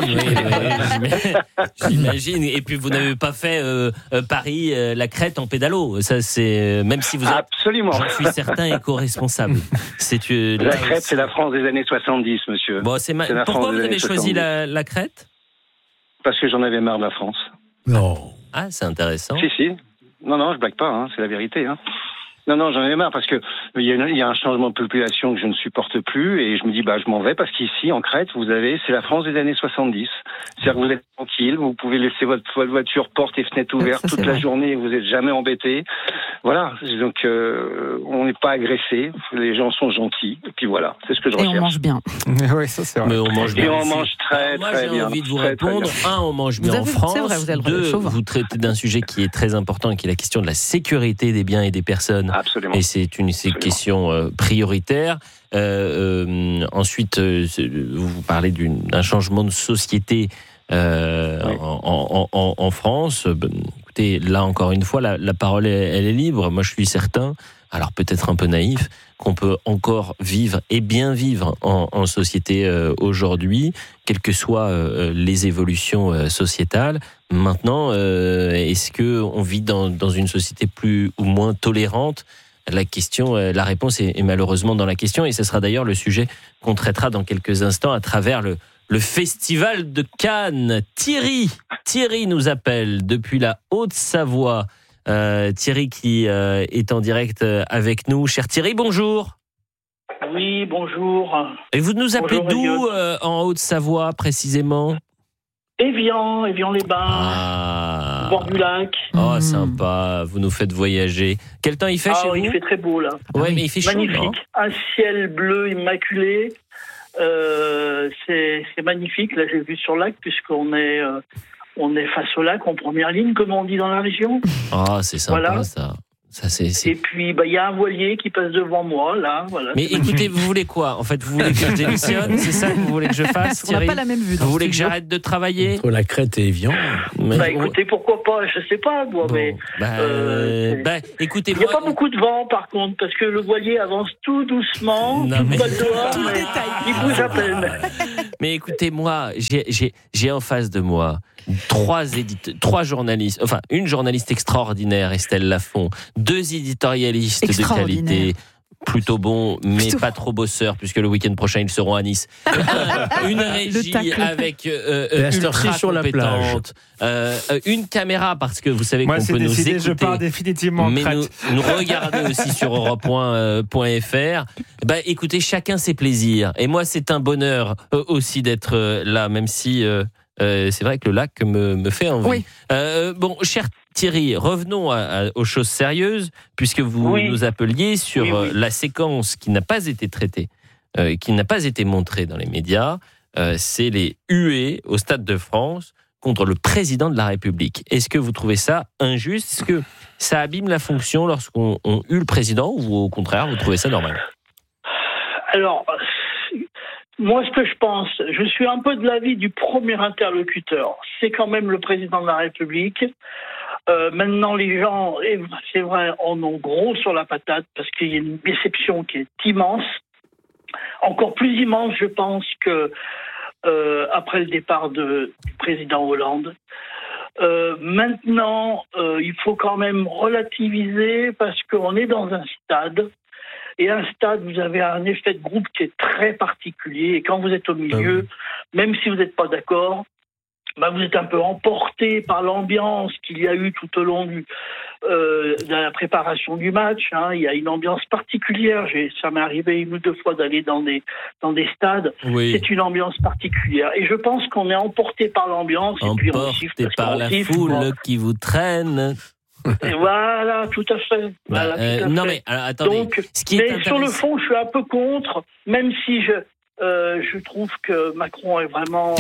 J'imagine. Et puis vous n'avez pas fait Paris, la Crète en pédalo. Ça c'est même si vous êtes. Absolument. Je suis certain éco-responsable. La Crète, c'est la France des années 70, monsieur. Pourquoi vous avez choisi la Crète? Parce que j'en avais marre de la France. Non. C'est intéressant. Si. Non, je blague pas. C'est la vérité. Non, j'en ai marre parce que il y a un changement de population que je ne supporte plus et je me dis je m'en vais parce qu'ici en Crète c'est la France des années 70. C'est-à-dire que vous êtes tranquille, vous pouvez laisser votre voiture porte et fenêtre ouverte toute la journée et vous n'êtes jamais embêté. Voilà, donc on n'est pas agressé, les gens sont gentils et puis voilà, c'est ce que je recherche. Et on mange bien. Oui, ça c'est vrai. Mais on mange bien. Et on mange très moi, très bien. J'ai envie de vous répondre. On mange bien en France. C'est vrai, vous avez le droit de chauvin. Vous traitez d'un sujet qui est très important, qui est la question de la sécurité des biens et des personnes. Absolument. Et c'est une question prioritaire. Ensuite, vous parlez d'un changement de société en France. Écoutez, là encore une fois, la parole elle est libre. Moi, je suis certain, alors peut-être un peu naïf, qu'on peut encore vivre et bien vivre en société aujourd'hui, quelles que soient les évolutions sociétales. Maintenant, est-ce que on vit dans une société plus ou moins tolérante? La réponse est malheureusement dans la question, et ce sera d'ailleurs le sujet qu'on traitera dans quelques instants à travers le Festival de Cannes. Thierry nous appelle depuis la Haute-Savoie. Thierry qui est en direct avec nous. Cher Thierry, bonjour. Oui, bonjour. Et vous nous appelez d'où en Haute-Savoie précisément? Évian-les-Bains, bord du lac. Oh, sympa, vous nous faites voyager. Quel temps il fait chez vous? Il fait très beau, là. Ouais, mais il fait chaud, magnifique. non? Un ciel bleu immaculé. C'est magnifique. Là, j'ai vu sur le lac, puisqu'on est face au lac, en première ligne, comme on dit dans la région. Ah, c'est sympa, voilà. ça. Et puis, il y a un voilier qui passe devant moi, là. Voilà, mais écoutez, vous voulez quoi? En fait, vous voulez que je démissionne? C'est ça que vous voulez que je fasse, Thierry? On n'a pas la même vue. Vous voulez que j'arrête de travailler? Entre la Crète et Évian. Écoutez, pourquoi pas? Je sais pas, moi, mais... écoutez, il n'y a pas beaucoup de vent, par contre, parce que le voilier avance tout doucement, il bouge à peine. Mais écoutez, moi, j'ai en face de moi trois journalistes, enfin une journaliste extraordinaire, Estelle Lafont, 2 éditorialistes de qualité, plutôt bons, mais pas trop bosseurs, puisque le week-end prochain ils seront à Nice. Une régie avec ultra sur la compétente, une caméra, parce que vous savez qu'on peut nous écouter. Je pars définitivement mais nous regarder aussi sur europe1.fr. Écoutez, chacun ses plaisirs. Et moi, c'est un bonheur aussi d'être là, même si c'est vrai que le lac me fait envie. Oui. Cher Thierry, revenons aux choses sérieuses, puisque vous nous appeliez sur la séquence qui n'a pas été traitée, qui n'a pas été montrée dans les médias. C'est les huées au Stade de France contre le président de la République. Est-ce que vous trouvez ça injuste? Est-ce que ça abîme la fonction lorsqu'on hue le président, ou au contraire, vous trouvez ça normal? Alors, moi, ce que je pense, je suis un peu de l'avis du premier interlocuteur. C'est quand même le président de la République. Maintenant, les gens, c'est vrai, en ont gros sur la patate parce qu'il y a une déception qui est immense. Encore plus immense, je pense, que après le départ du président Hollande. Maintenant, il faut quand même relativiser parce qu'on est dans un stade. Et un stade, vous avez un effet de groupe qui est très particulier. Et quand vous êtes au milieu, même si vous n'êtes pas d'accord, vous êtes un peu emporté par l'ambiance qu'il y a eu tout au long de la préparation du match. Il y a une ambiance particulière. Ça m'est arrivé 1 ou 2 fois d'aller dans des stades. Oui. C'est une ambiance particulière. Et je pense qu'on est emporté par l'ambiance. Emporté par la foule qui vous traîne. Et voilà, tout à fait. Non mais alors, attendez. Donc, mais sur le fond, je suis un peu contre, même si je trouve que Macron est vraiment.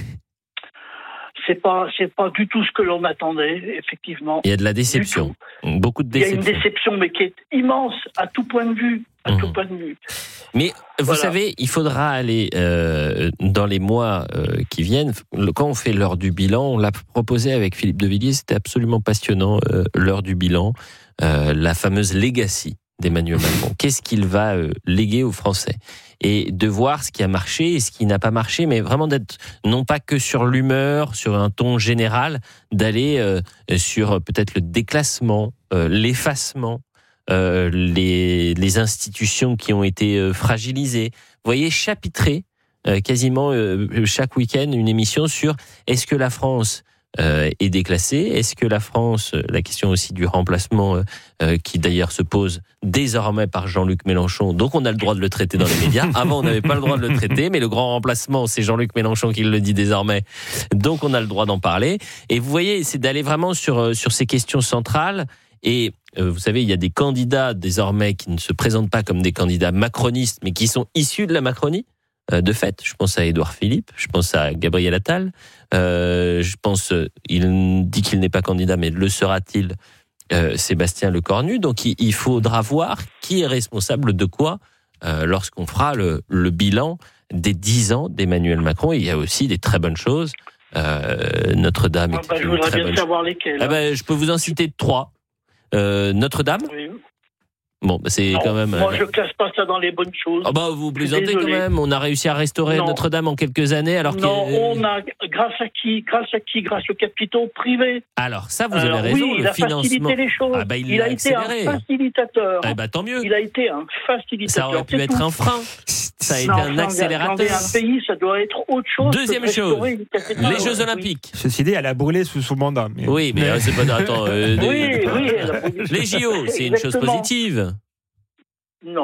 C'est pas du tout ce que l'on attendait, effectivement. Il y a de la déception, beaucoup de déception. Il y a une déception, mais qui est immense à tout point de vue. Mais vous savez, il faudra aller dans les mois qui viennent. Quand on fait l'heure du bilan, on l'a proposé avec Philippe de Villiers, c'était absolument passionnant, l'heure du bilan, la fameuse legacy d'Emmanuel Macron. Qu'est-ce qu'il va léguer aux Français? Et de voir ce qui a marché et ce qui n'a pas marché, mais vraiment d'être non pas que sur l'humeur, sur un ton général, d'aller sur peut-être le déclassement, l'effacement, les institutions qui ont été fragilisées. Vous voyez, chapitrer quasiment chaque week-end une émission sur est-ce que la France est déclassée? Est-ce que la France, la question aussi du remplacement qui d'ailleurs se pose désormais par Jean-Luc Mélenchon, donc on a le droit de le traiter dans les médias. Avant on n'avait pas le droit de le traiter, mais le grand remplacement c'est Jean-Luc Mélenchon qui le dit désormais, donc on a le droit d'en parler. Et vous voyez, c'est d'aller vraiment sur ces questions centrales. Et vous savez, il y a des candidats désormais qui ne se présentent pas comme des candidats macronistes, mais qui sont issus de la Macronie. De fait, je pense à Édouard Philippe, je pense à Gabriel Attal, je pense, il dit qu'il n'est pas candidat, mais le sera-t-il, Sébastien Lecornu. Donc il faudra voir qui est responsable de quoi lorsqu'on fera le bilan des 10 ans d'Emmanuel Macron. Et il y a aussi des très bonnes choses. Notre-Dame était je voudrais bien savoir lesquelles. Je peux vous en citer 3. Notre-Dame. Oui. Bon, c'est quand même. Moi, je classe pas ça dans les bonnes choses. Vous plaisantez quand même. On a réussi à restaurer Notre-Dame en quelques années, alors on a grâce à qui? Grâce aux capitaux privés. Alors ça, vous avez raison. Oui, le financement. Facilité les choses. Il a été un facilitateur. Tant mieux. Il a été un facilitateur. Ça aurait pu être un frein. Ça a été un accélérateur. Un pays, ça doit être autre chose. Deuxième chose, les Jeux Olympiques. Ceci dit, elle a brûlé sous son mandat. Oui, mais c'est pas. Attends. Oui. Les JO, c'est une chose positive. Non.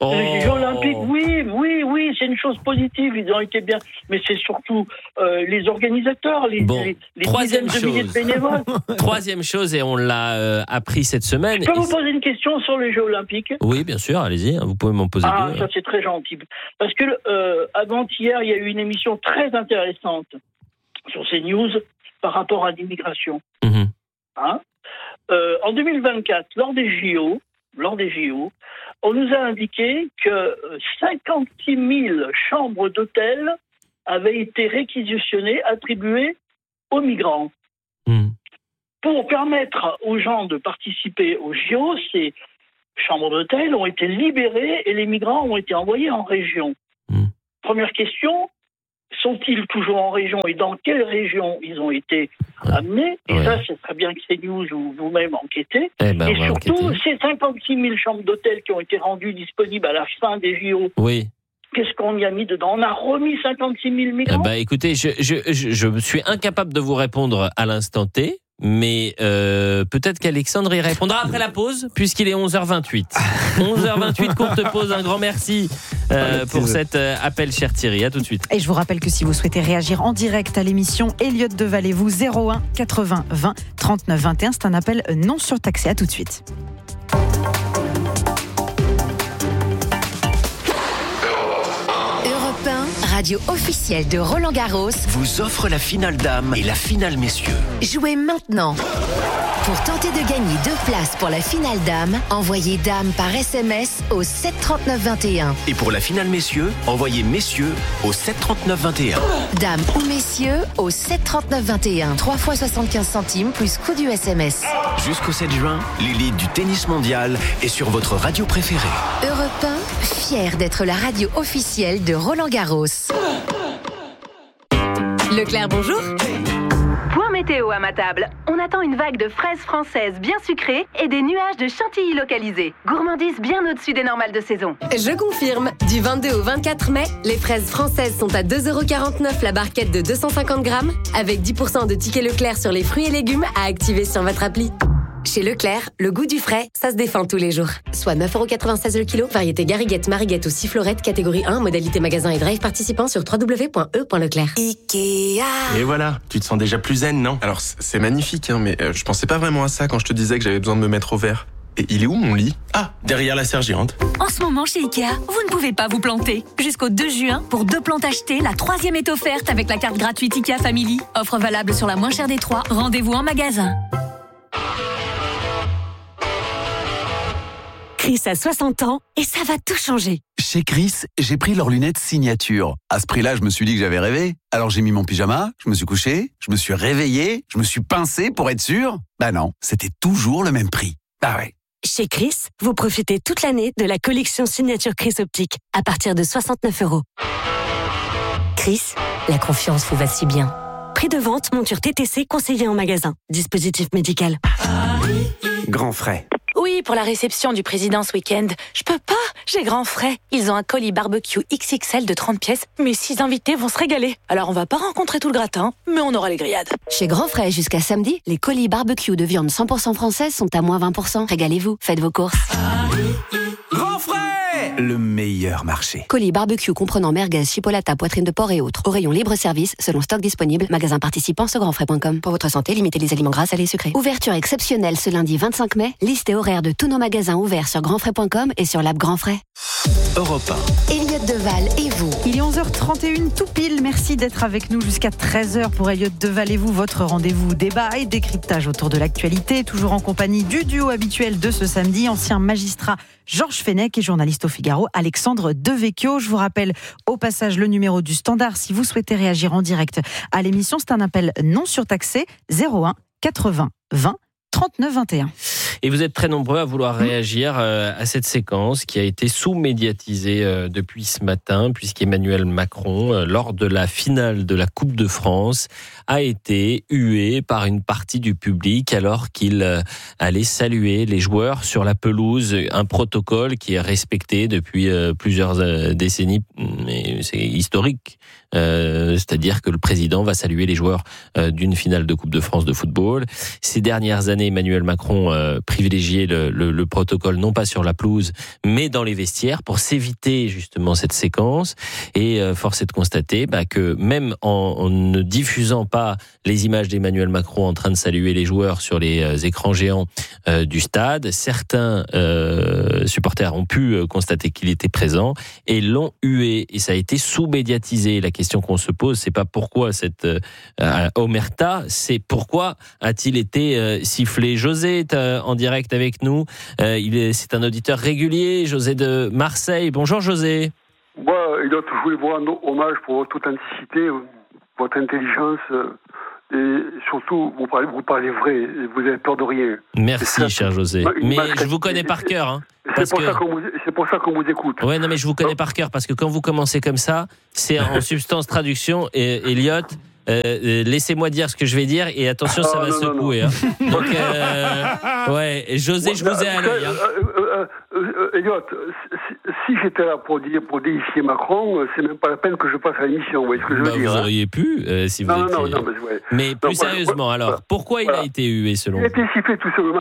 Les Jeux Olympiques, oui, c'est une chose positive, ils ont été bien. Mais c'est surtout les organisateurs, les dizaines de milliers de bénévoles. Troisième chose, et on l'a appris cette semaine. Je peux vous poser une question sur les Jeux Olympiques ? Oui, bien sûr, allez-y, vous pouvez m'en poser deux. Ça c'est très gentil. Parce que avant-hier, il y a eu une émission très intéressante sur CNews par rapport à l'immigration. Mmh. En 2024, lors des JO, on nous a indiqué que 56 000 chambres d'hôtel avaient été réquisitionnées, attribuées aux migrants. Pour permettre aux gens de participer aux JO, ces chambres d'hôtel ont été libérées et les migrants ont été envoyés en région. Première question, sont-ils toujours en région et dans quelle région ils ont été amenés? Et ça, c'est très bien que CNews ou vous-même enquêtez. Et surtout, ces 56 000 chambres d'hôtel qui ont été rendues disponibles à la fin des JO. Oui. Qu'est-ce qu'on y a mis dedans? On a remis 56 000 migrants. Écoutez, je suis incapable de vous répondre à l'instant T. Mais peut-être qu'Alexandre y répondra après la pause, puisqu'il est 11h28. 11h28, courte pause. Un grand merci pour cet appel, cher Thierry. À tout de suite. Et je vous rappelle que si vous souhaitez réagir en direct à l'émission, Elliot Deval-et-vous, 01 80 20 39 21. C'est un appel non surtaxé. À tout de suite. Radio officielle de Roland Garros, vous offre la finale dames et la finale messieurs. Jouez maintenant. Pour tenter de gagner 2 places pour la finale dames, envoyez dame par SMS au 739-21. Et pour la finale messieurs, envoyez messieurs au 739-21. Dame ou messieurs au 739-21. 3 fois 75 centimes plus coût du SMS. Jusqu'au 7 juin, l'élite du tennis mondial est sur votre radio préférée. Europe 1, fier d'être la radio officielle de Roland Garros. Leclerc, bonjour. Point météo à ma table. On attend une vague de fraises françaises bien sucrées et des nuages de chantilly localisés. Gourmandise bien au-dessus des normales de saison. Je confirme. Du 22 au 24 mai, les fraises françaises sont à 2,49€ la barquette de 250 grammes, avec 10% de tickets Leclerc sur les fruits et légumes à activer sur votre appli. Chez Leclerc, le goût du frais, ça se défend tous les jours. Soit 9,96€ le kilo, variété Gariguette, Mariguette ou Sifflorette, catégorie 1, modalité magasin et drive participant sur www.e.leclerc. Ikea. Et voilà, tu te sens déjà plus zen, non? Alors, c'est magnifique, mais je pensais pas vraiment à ça quand je te disais que j'avais besoin de me mettre au vert. Et il est où mon lit? Ah, derrière la serre géante. En ce moment chez Ikea, vous ne pouvez pas vous planter. Jusqu'au 2 juin, pour 2 plantes achetées, la 3e est offerte avec la carte gratuite Ikea Family. Offre valable sur la moins chère des 3. Rendez-vous en magasin. Chris a 60 ans et ça va tout changer. Chez Chris, j'ai pris leurs lunettes signature. À ce prix-là, je me suis dit que j'avais rêvé. Alors j'ai mis mon pyjama, je me suis couché, je me suis réveillé, je me suis pincé pour être sûr. Bah non, c'était toujours le même prix. Bah ouais. Chez Chris, vous profitez toute l'année de la collection signature Chris Optique à partir de 69€. Chris, la confiance vous va si bien. Prix de vente, monture TTC conseillée en magasin. Dispositif médical. Grand frais. Oui, pour la réception du président ce week-end. Je peux pas, j'ai grand frais. Ils ont un colis barbecue XXL de 30 pièces. Mes 6 invités vont se régaler. Alors on va pas rencontrer tout le gratin, mais on aura les grillades. Chez Grand Frais, jusqu'à samedi, les colis barbecue de viande 100% française sont à moins 20%. Régalez-vous, faites vos courses. Grand frais, le meilleur marché. Colis barbecue comprenant merguez, chipolata, poitrine de porc et autres. Au rayon libre-service, selon stock disponible. Magasin participant sur grandfrais.com. Pour votre santé, limitez les aliments gras, salés et sucrés. Ouverture exceptionnelle ce lundi 25 mai. Liste et horaire de tous nos magasins ouverts sur grandfrais.com et sur l'app Grand Frais. Europe 1. Elliot Deval et vous. Il est 11h31 tout pile. Merci d'être avec nous jusqu'à 13h pour Elliot Deval et vous. Votre rendez-vous débat et décryptage autour de l'actualité. Toujours en compagnie du duo habituel de ce samedi, ancien magistrat Georges Fenech et journaliste au Figaro Alexandre Devecchio. Je vous rappelle au passage le numéro du standard si vous souhaitez réagir en direct à l'émission. C'est un appel non surtaxé 01 80 20 39 21. Et vous êtes très nombreux à vouloir réagir à cette séquence qui a été sous-médiatisée depuis ce matin, puisqu'Emmanuel Macron, lors de la finale de la Coupe de France, a été hué par une partie du public alors qu'il allait saluer les joueurs sur la pelouse. Un protocole qui est respecté depuis plusieurs décennies, mais c'est historique c'est-à-dire que le président va saluer les joueurs d'une finale de Coupe de France de football. Ces dernières années, Emmanuel Macron privilégiait le protocole non pas sur la pelouse, mais dans les vestiaires pour s'éviter justement cette séquence. Et force est de constater que même en ne diffusant pas les images d'Emmanuel Macron en train de saluer les joueurs sur les écrans géants du stade, certains supporters ont pu constater qu'il était présent et l'ont hué. Et ça a été sous-médiatisé. La question qu'on se pose, c'est pas pourquoi cette omerta, c'est pourquoi a-t-il été sifflé. José est en direct avec nous. C'est un auditeur régulier, José de Marseille. Bonjour José. Moi, je voulais vous rendre hommage pour votre authenticité, votre intelligence. Et surtout, vous parlez vrai, vous n'avez peur de rien. Merci, cher José. Mais je vous connais par cœur. Hein, c'est pour ça qu'on vous écoute. Ouais, non, mais je vous connais par cœur, parce que quand vous commencez comme ça, c'est en substance traduction. Et Elliot, laissez-moi dire ce que je vais dire, et attention, ça va secouer. Hein. Donc, ouais, José, je vous ai à l'œil. Elliot, si j'étais là pour déifier Macron, c'est même pas la peine que je passe à l'émission, vous voyez ce que je veux dire. Vous auriez pu, si vous étiez... Mais plus sérieusement, alors, pourquoi il a été hué selon vous ? Il a été sifflé tout simplement,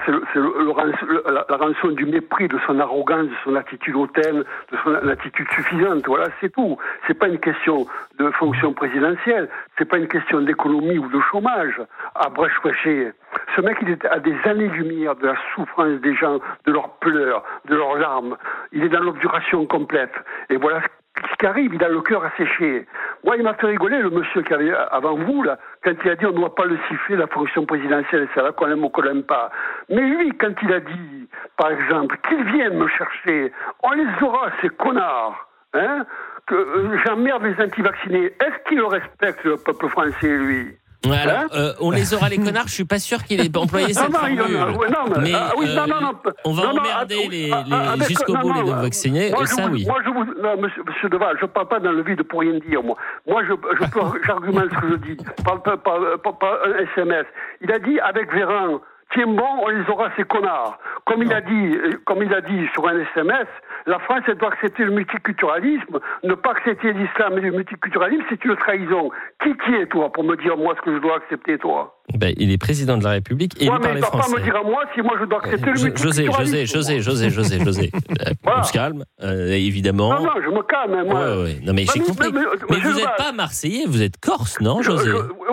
c'est la rançon du mépris, de son arrogance, de son attitude hautaine, de son attitude suffisante, voilà, c'est tout. C'est pas une question de fonction présidentielle, c'est pas une question d'économie ou de chômage, à brèche-prêcher. Ce mec, il est à des années-lumière de la souffrance des gens, de leurs pleurs, de leurs larmes. Il est dans l'obduration complète. Et voilà ce qui arrive, il a le cœur asséché. Moi, il m'a fait rigoler, le monsieur qui avait avant vous, là, quand il a dit on ne doit pas le siffler, la fonction présidentielle, c'est là qu'on aime ou qu'on n'aime pas. Mais lui, quand il a dit, par exemple, qu'il vienne me chercher, on les aura, ces connards, hein, que j'emmerde les anti-vaccinés. Est-ce qu'il respecte le peuple français, lui ? Alors, on les aura les connards, je suis pas sûr qu'il ait employé cette formule. Mais on va emmerder les jusqu'au bout les non-vaccinés, ça oui. Non, monsieur Deval, je parle pas dans le vide pour rien dire, moi. Moi, j'argumente ce que je dis, pas un SMS. Il a dit avec Véran, tiens bon, on les aura ces connards. Comme il a dit sur un SMS, la France, elle doit accepter le multiculturalisme. Ne pas accepter l'islam et le multiculturalisme, c'est une trahison. Qui es, toi, pour me dire, moi, ce que je dois accepter, toi ? Il est président de la République et il parle français. Mais il ne va pas me dire à moi si moi, je dois accepter le multiculturalisme. José. On se calme, évidemment. Non, je me calme, moi. Ouais. Non, mais j'ai compris. Mais vous n'êtes pas Marseillais, vous êtes Corse, non, José ?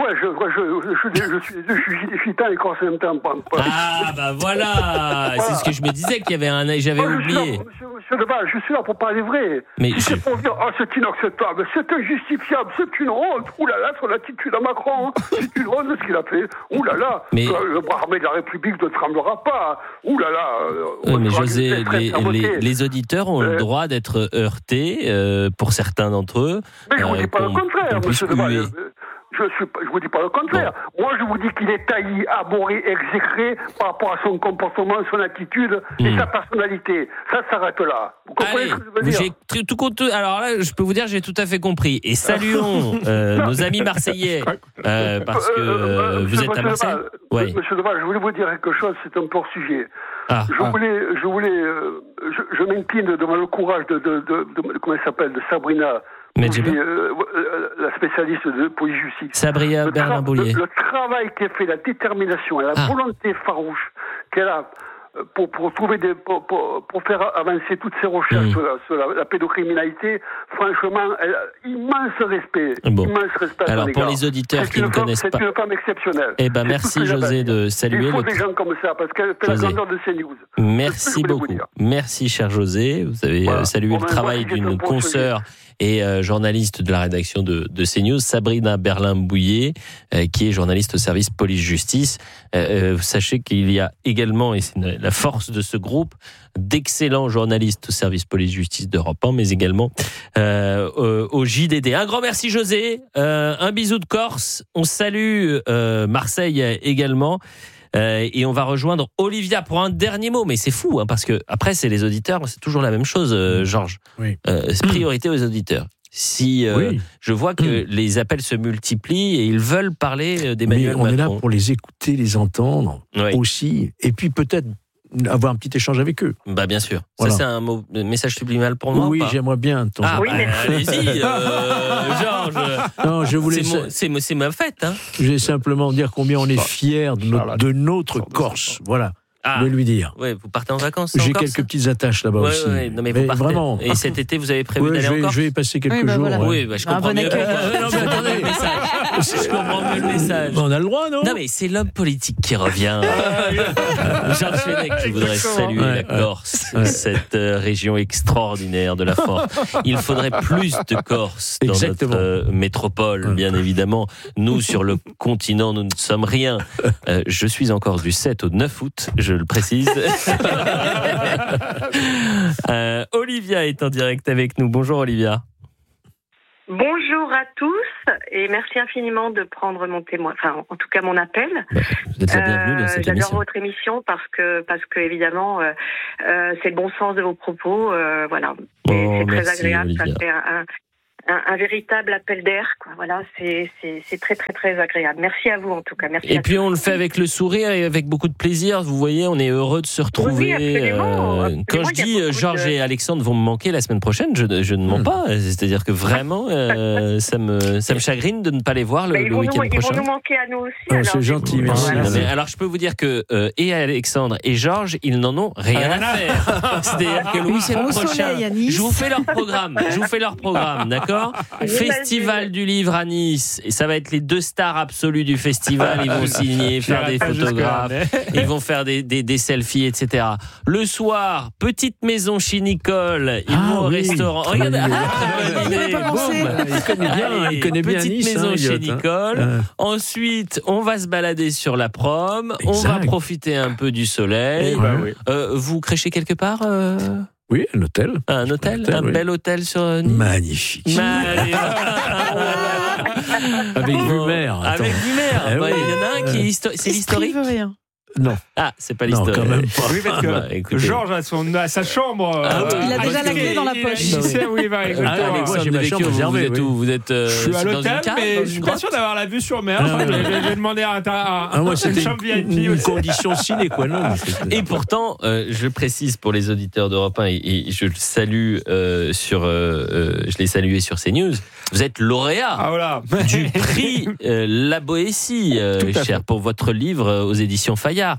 Je suis gitan et Corse en même temps. Ah, bah voilà. C'est ce que je me disais qu'il y avait un... J'avais oublié. Monsieur Deval, je suis là pour parler vrai. Mais si c'est pour dire, c'est inacceptable, c'est injustifiable, c'est une honte. Ouh là là, son attitude à Macron, c'est une honte de ce qu'il a fait. Ouh là là, le bras armé de la République ne tremblera pas. Ouh là là. Mais José, les auditeurs ont le droit d'être heurtés, pour certains d'entre eux. Mais je ne vous dis pas le contraire, monsieur Deval. Je ne vous dis pas le contraire. Bon. Moi, je vous dis qu'il est tailli, abhorré, exécré par rapport à son comportement, son attitude et sa personnalité. Ça s'arrête là. Vous comprenez ce que je veux dire ? Alors là, je peux vous dire, j'ai tout à fait compris. Et saluons nos amis marseillais, parce que vous êtes à Marseille. Monsieur Deval, je voulais vous dire quelque chose, c'est un peu hors sujet. Je m'incline devant le courage de comment elle s'appelle, de Sabrina. La spécialiste de police-justice. Sabrina Berlin-Boulier. Le travail qu'elle fait, la détermination, la volonté farouche qu'elle a pour faire avancer toutes ces recherches sur la pédocriminalité, franchement, immense respect. Immense respect. Alors pour les auditeurs qui ne connaissent pas, c'est une femme exceptionnelle. Merci José de saluer. Il faut des gens comme ça parce qu'elle fait la grandeur de CNews. Merci beaucoup. Merci cher José. Vous avez salué le travail d'une consoeur et journaliste de la rédaction de CNews, Sabrina Berlin-Boulier, qui est journaliste au service police-justice. Sachez qu'il y a également, et c'est la force de ce groupe, d'excellents journalistes au service police-justice d'Europe 1, mais également au JDD. Un grand merci José, un bisou de Corse, on salue Marseille également. Et on va rejoindre Olivia pour un dernier mot, mais c'est fou, hein, parce que après c'est les auditeurs, c'est toujours la même chose, Georges. C'est priorité aux auditeurs. Si je vois que les appels se multiplient et ils veulent parler d'Emmanuel Macron. On est là pour les écouter, les entendre aussi, et puis peut-être avoir un petit échange avec eux. Bah bien sûr. Voilà. Ça c'est un message subliminal pour moi. Oui, ou pas j'aimerais bien. De temps en temps. allez-y, Georges. Non, je voulais. C'est ma fête. Hein. Je vais simplement dire combien on est fiers de notre Corse. Voilà. Je vais lui dire. Ouais, vous partez en vacances. J'ai quelques petites attaches là-bas aussi. Ouais, non, mais vous partez. Vraiment. Et cet été, vous avez prévu d'aller en Corse ? Je vais y passer quelques jours. Voilà. Oui, je comprends mieux. Non, mais attendez. Je comprends mieux le message. On a le droit, non ? Non, mais c'est l'homme politique qui revient. Georges Fenech, je voudrais saluer la Corse, cette région extraordinaire de la France. Il faudrait plus de Corse dans notre métropole, bien évidemment. Nous, sur le continent, nous ne sommes rien. Je suis en Corse du 7 au 9 août, je le précise. Olivia est en direct avec nous. Bonjour Olivia. Bonjour à tous et merci infiniment de prendre mon témoin, enfin en tout cas mon appel. Vous êtes la bienvenue dans cette émission. J'adore votre émission parce que évidemment c'est le bon sens de vos propos, voilà. Et c'est très agréable, Olivia. Ça fait un véritable appel d'air, quoi. Voilà, c'est très très très agréable. Merci à vous en tout cas. Merci. Et puis on le fait avec le sourire et avec beaucoup de plaisir. Vous voyez, on est heureux de se retrouver. Oui, absolument. Quand je dis Georges et Alexandre vont me manquer la semaine prochaine, je ne mens pas. C'est-à-dire que vraiment, ça me chagrine de ne pas les voir le week-end prochain. Ils vont nous manquer à nous aussi. C'est gentil, merci. Voilà. Alors je peux vous dire que et Alexandre et Georges, ils n'en ont rien à faire. C'est-à-dire que le week-end prochain, je vous fais leur programme, d'accord ? Festival du livre à Nice, et ça va être les deux stars absolues du festival. Ils vont signer, faire des photographes, ils vont faire des selfies, etc. Le soir, petite maison chez Nicole, ils vont au restaurant. Regardez, il connaît bien petite Nice, maison chez Nicole. Ensuite, on va se balader sur la prom, on va profiter un peu du soleil. Vous crêchez quelque part Oui, un hôtel. Un bel hôtel sur Nice. Magnifique. Avec vue mer. Avec vue mer. Il y en a un qui est c'est l'historique. Non. Ah, c'est pas l'historique. Non, quand même pas. Oui, parce que Georges a sa chambre. Il a déjà la clé dans la poche. Moi, j'ai ma chambre réservée. Vous êtes je suis à l'hôtel, mais je suis pas sûr d'avoir la vue sur mer. J'ai demandé à moi, une chambre VIP. Une condition sine qua non. Et pourtant, je précise pour les auditeurs d'Europe 1, et je le salue je l'ai salué sur CNews, vous êtes lauréat du prix La Boétie, cher, pour votre livre aux éditions Fayard.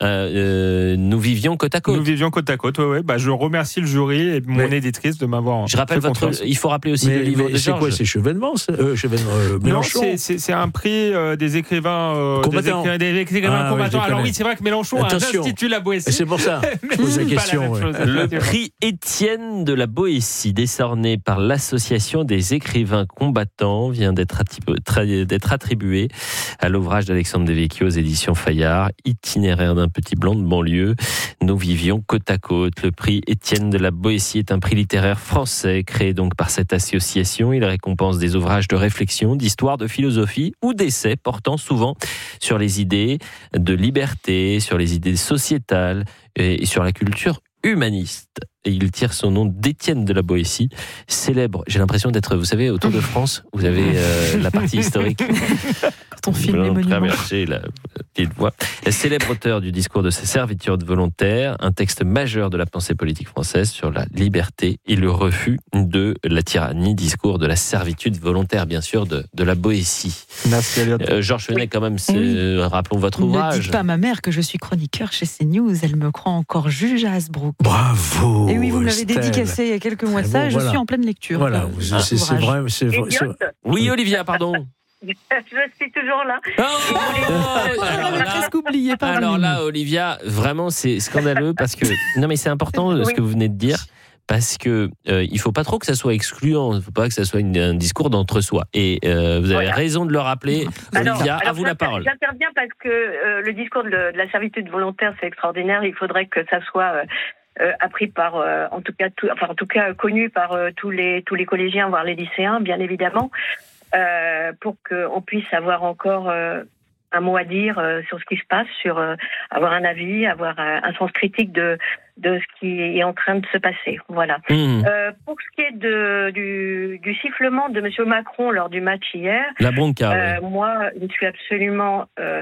Nous vivions côte à côte. Nous vivions côte à côte, oui. Je remercie le jury et mon éditrice de m'avoir. Je rappelle il faut rappeler aussi le livre de Georges. C'est quoi, c'est Chevènement, Mélenchon? Non, c'est un prix des écrivains combattants. Des écrivains combattants. Alors oui, c'est vrai que Mélenchon a un institut La Boétie. C'est pour ça. Je pose la question. Le prix Étienne de la Boétie, décerné par l'association des écrivains combattants, vient d'être attribué à l'ouvrage d'Alexandre Devecchio aux éditions Fayard, Itinéraire d'un petit blanc de banlieue. Nous vivions côte à côte. Le prix Étienne de la Boétie est un prix littéraire français créé donc par cette association. Il récompense des ouvrages de réflexion, d'histoire, de philosophie ou d'essais portant souvent sur les idées de liberté, sur les idées sociétales et sur la culture humaniste. Et il tire son nom d'Étienne de la Boétie, célèbre. J'ai l'impression d'être, vous savez, au Tour de France, vous avez la partie historique. Ton film Les Monuments. Traverser la petite voie. Célèbre auteur du discours de sa servitude volontaire, un texte majeur de la pensée politique française sur la liberté et le refus de la tyrannie, discours de la servitude volontaire, bien sûr, de la Boétie. Georges Fenech, quand même, rappelons votre ouvrage. Ne dites pas à ma mère que je suis chroniqueur chez CNews, elle me croit encore juge à Hasbrook. Bravo. Et oui, vous me l'avez dédicacé il y a quelques mois ça, je suis en pleine lecture. Voilà, c'est vrai. Oui, Olivia, pardon. Je suis toujours là. Alors là, Olivia, vraiment, c'est scandaleux parce que non, mais c'est important ce que vous venez de dire. Parce que il faut pas trop que ça soit excluant, il faut pas que ça soit un discours d'entre-soi. Et vous avez raison de le rappeler, Olivia. À vous la parole. J'interviens parce que le discours de la servitude volontaire, c'est extraordinaire. Il faudrait que ça soit appris par, en tout cas connu par tous les collégiens, voire les lycéens, bien évidemment, pour qu'on puisse avoir encore un mot à dire sur ce qui se passe, sur avoir un avis, avoir un sens critique de ce qui est en train de se passer. Voilà. Pour ce qui est du sifflement de M. Macron lors du match hier, la bronca, moi, je suis absolument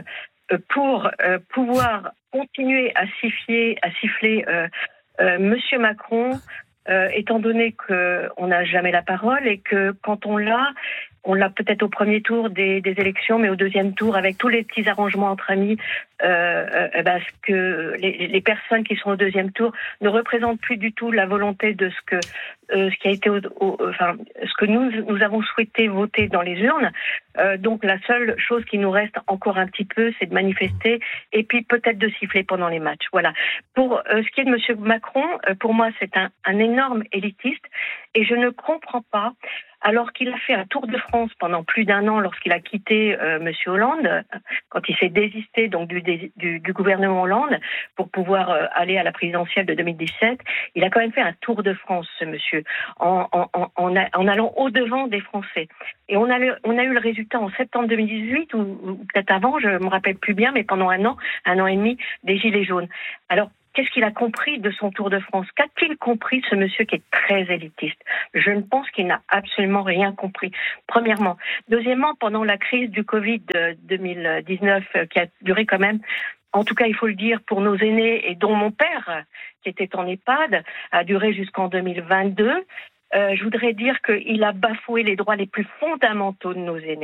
pour pouvoir continuer à siffler Monsieur Macron, étant donné qu'on n'a jamais la parole et que quand on l'a peut-être au premier tour des élections, mais au deuxième tour, avec tous les petits arrangements entre amis, ce que les personnes qui sont au deuxième tour ne représentent plus du tout la volonté de ce qui a été, ce que nous avons souhaité voter dans les urnes. Donc la seule chose qui nous reste encore un petit peu, c'est de manifester et puis peut-être de siffler pendant les matchs. Voilà. Pour ce qui est de Monsieur Macron, pour moi, c'est un énorme élitiste et je ne comprends pas. Alors qu'il a fait un tour de France pendant plus d'1 an lorsqu'il a quitté Monsieur Hollande, quand il s'est désisté donc du gouvernement Hollande pour pouvoir aller à la présidentielle de 2017, il a quand même fait un tour de France, ce monsieur, en allant au-devant des Français. Et on a eu le résultat en septembre 2018, ou peut-être avant, je me rappelle plus bien, mais pendant 1 an et demi, des Gilets jaunes. Alors, qu'est-ce qu'il a compris de son Tour de France? Qu'a-t-il compris, ce monsieur qui est très élitiste? Je ne pense qu'il n'a absolument rien compris, premièrement. Deuxièmement, pendant la crise du Covid 2019, qui a duré quand même, en tout cas il faut le dire, pour nos aînés, et dont mon père, qui était en EHPAD, a duré jusqu'en 2022, je voudrais dire qu'il a bafoué les droits les plus fondamentaux de nos aînés.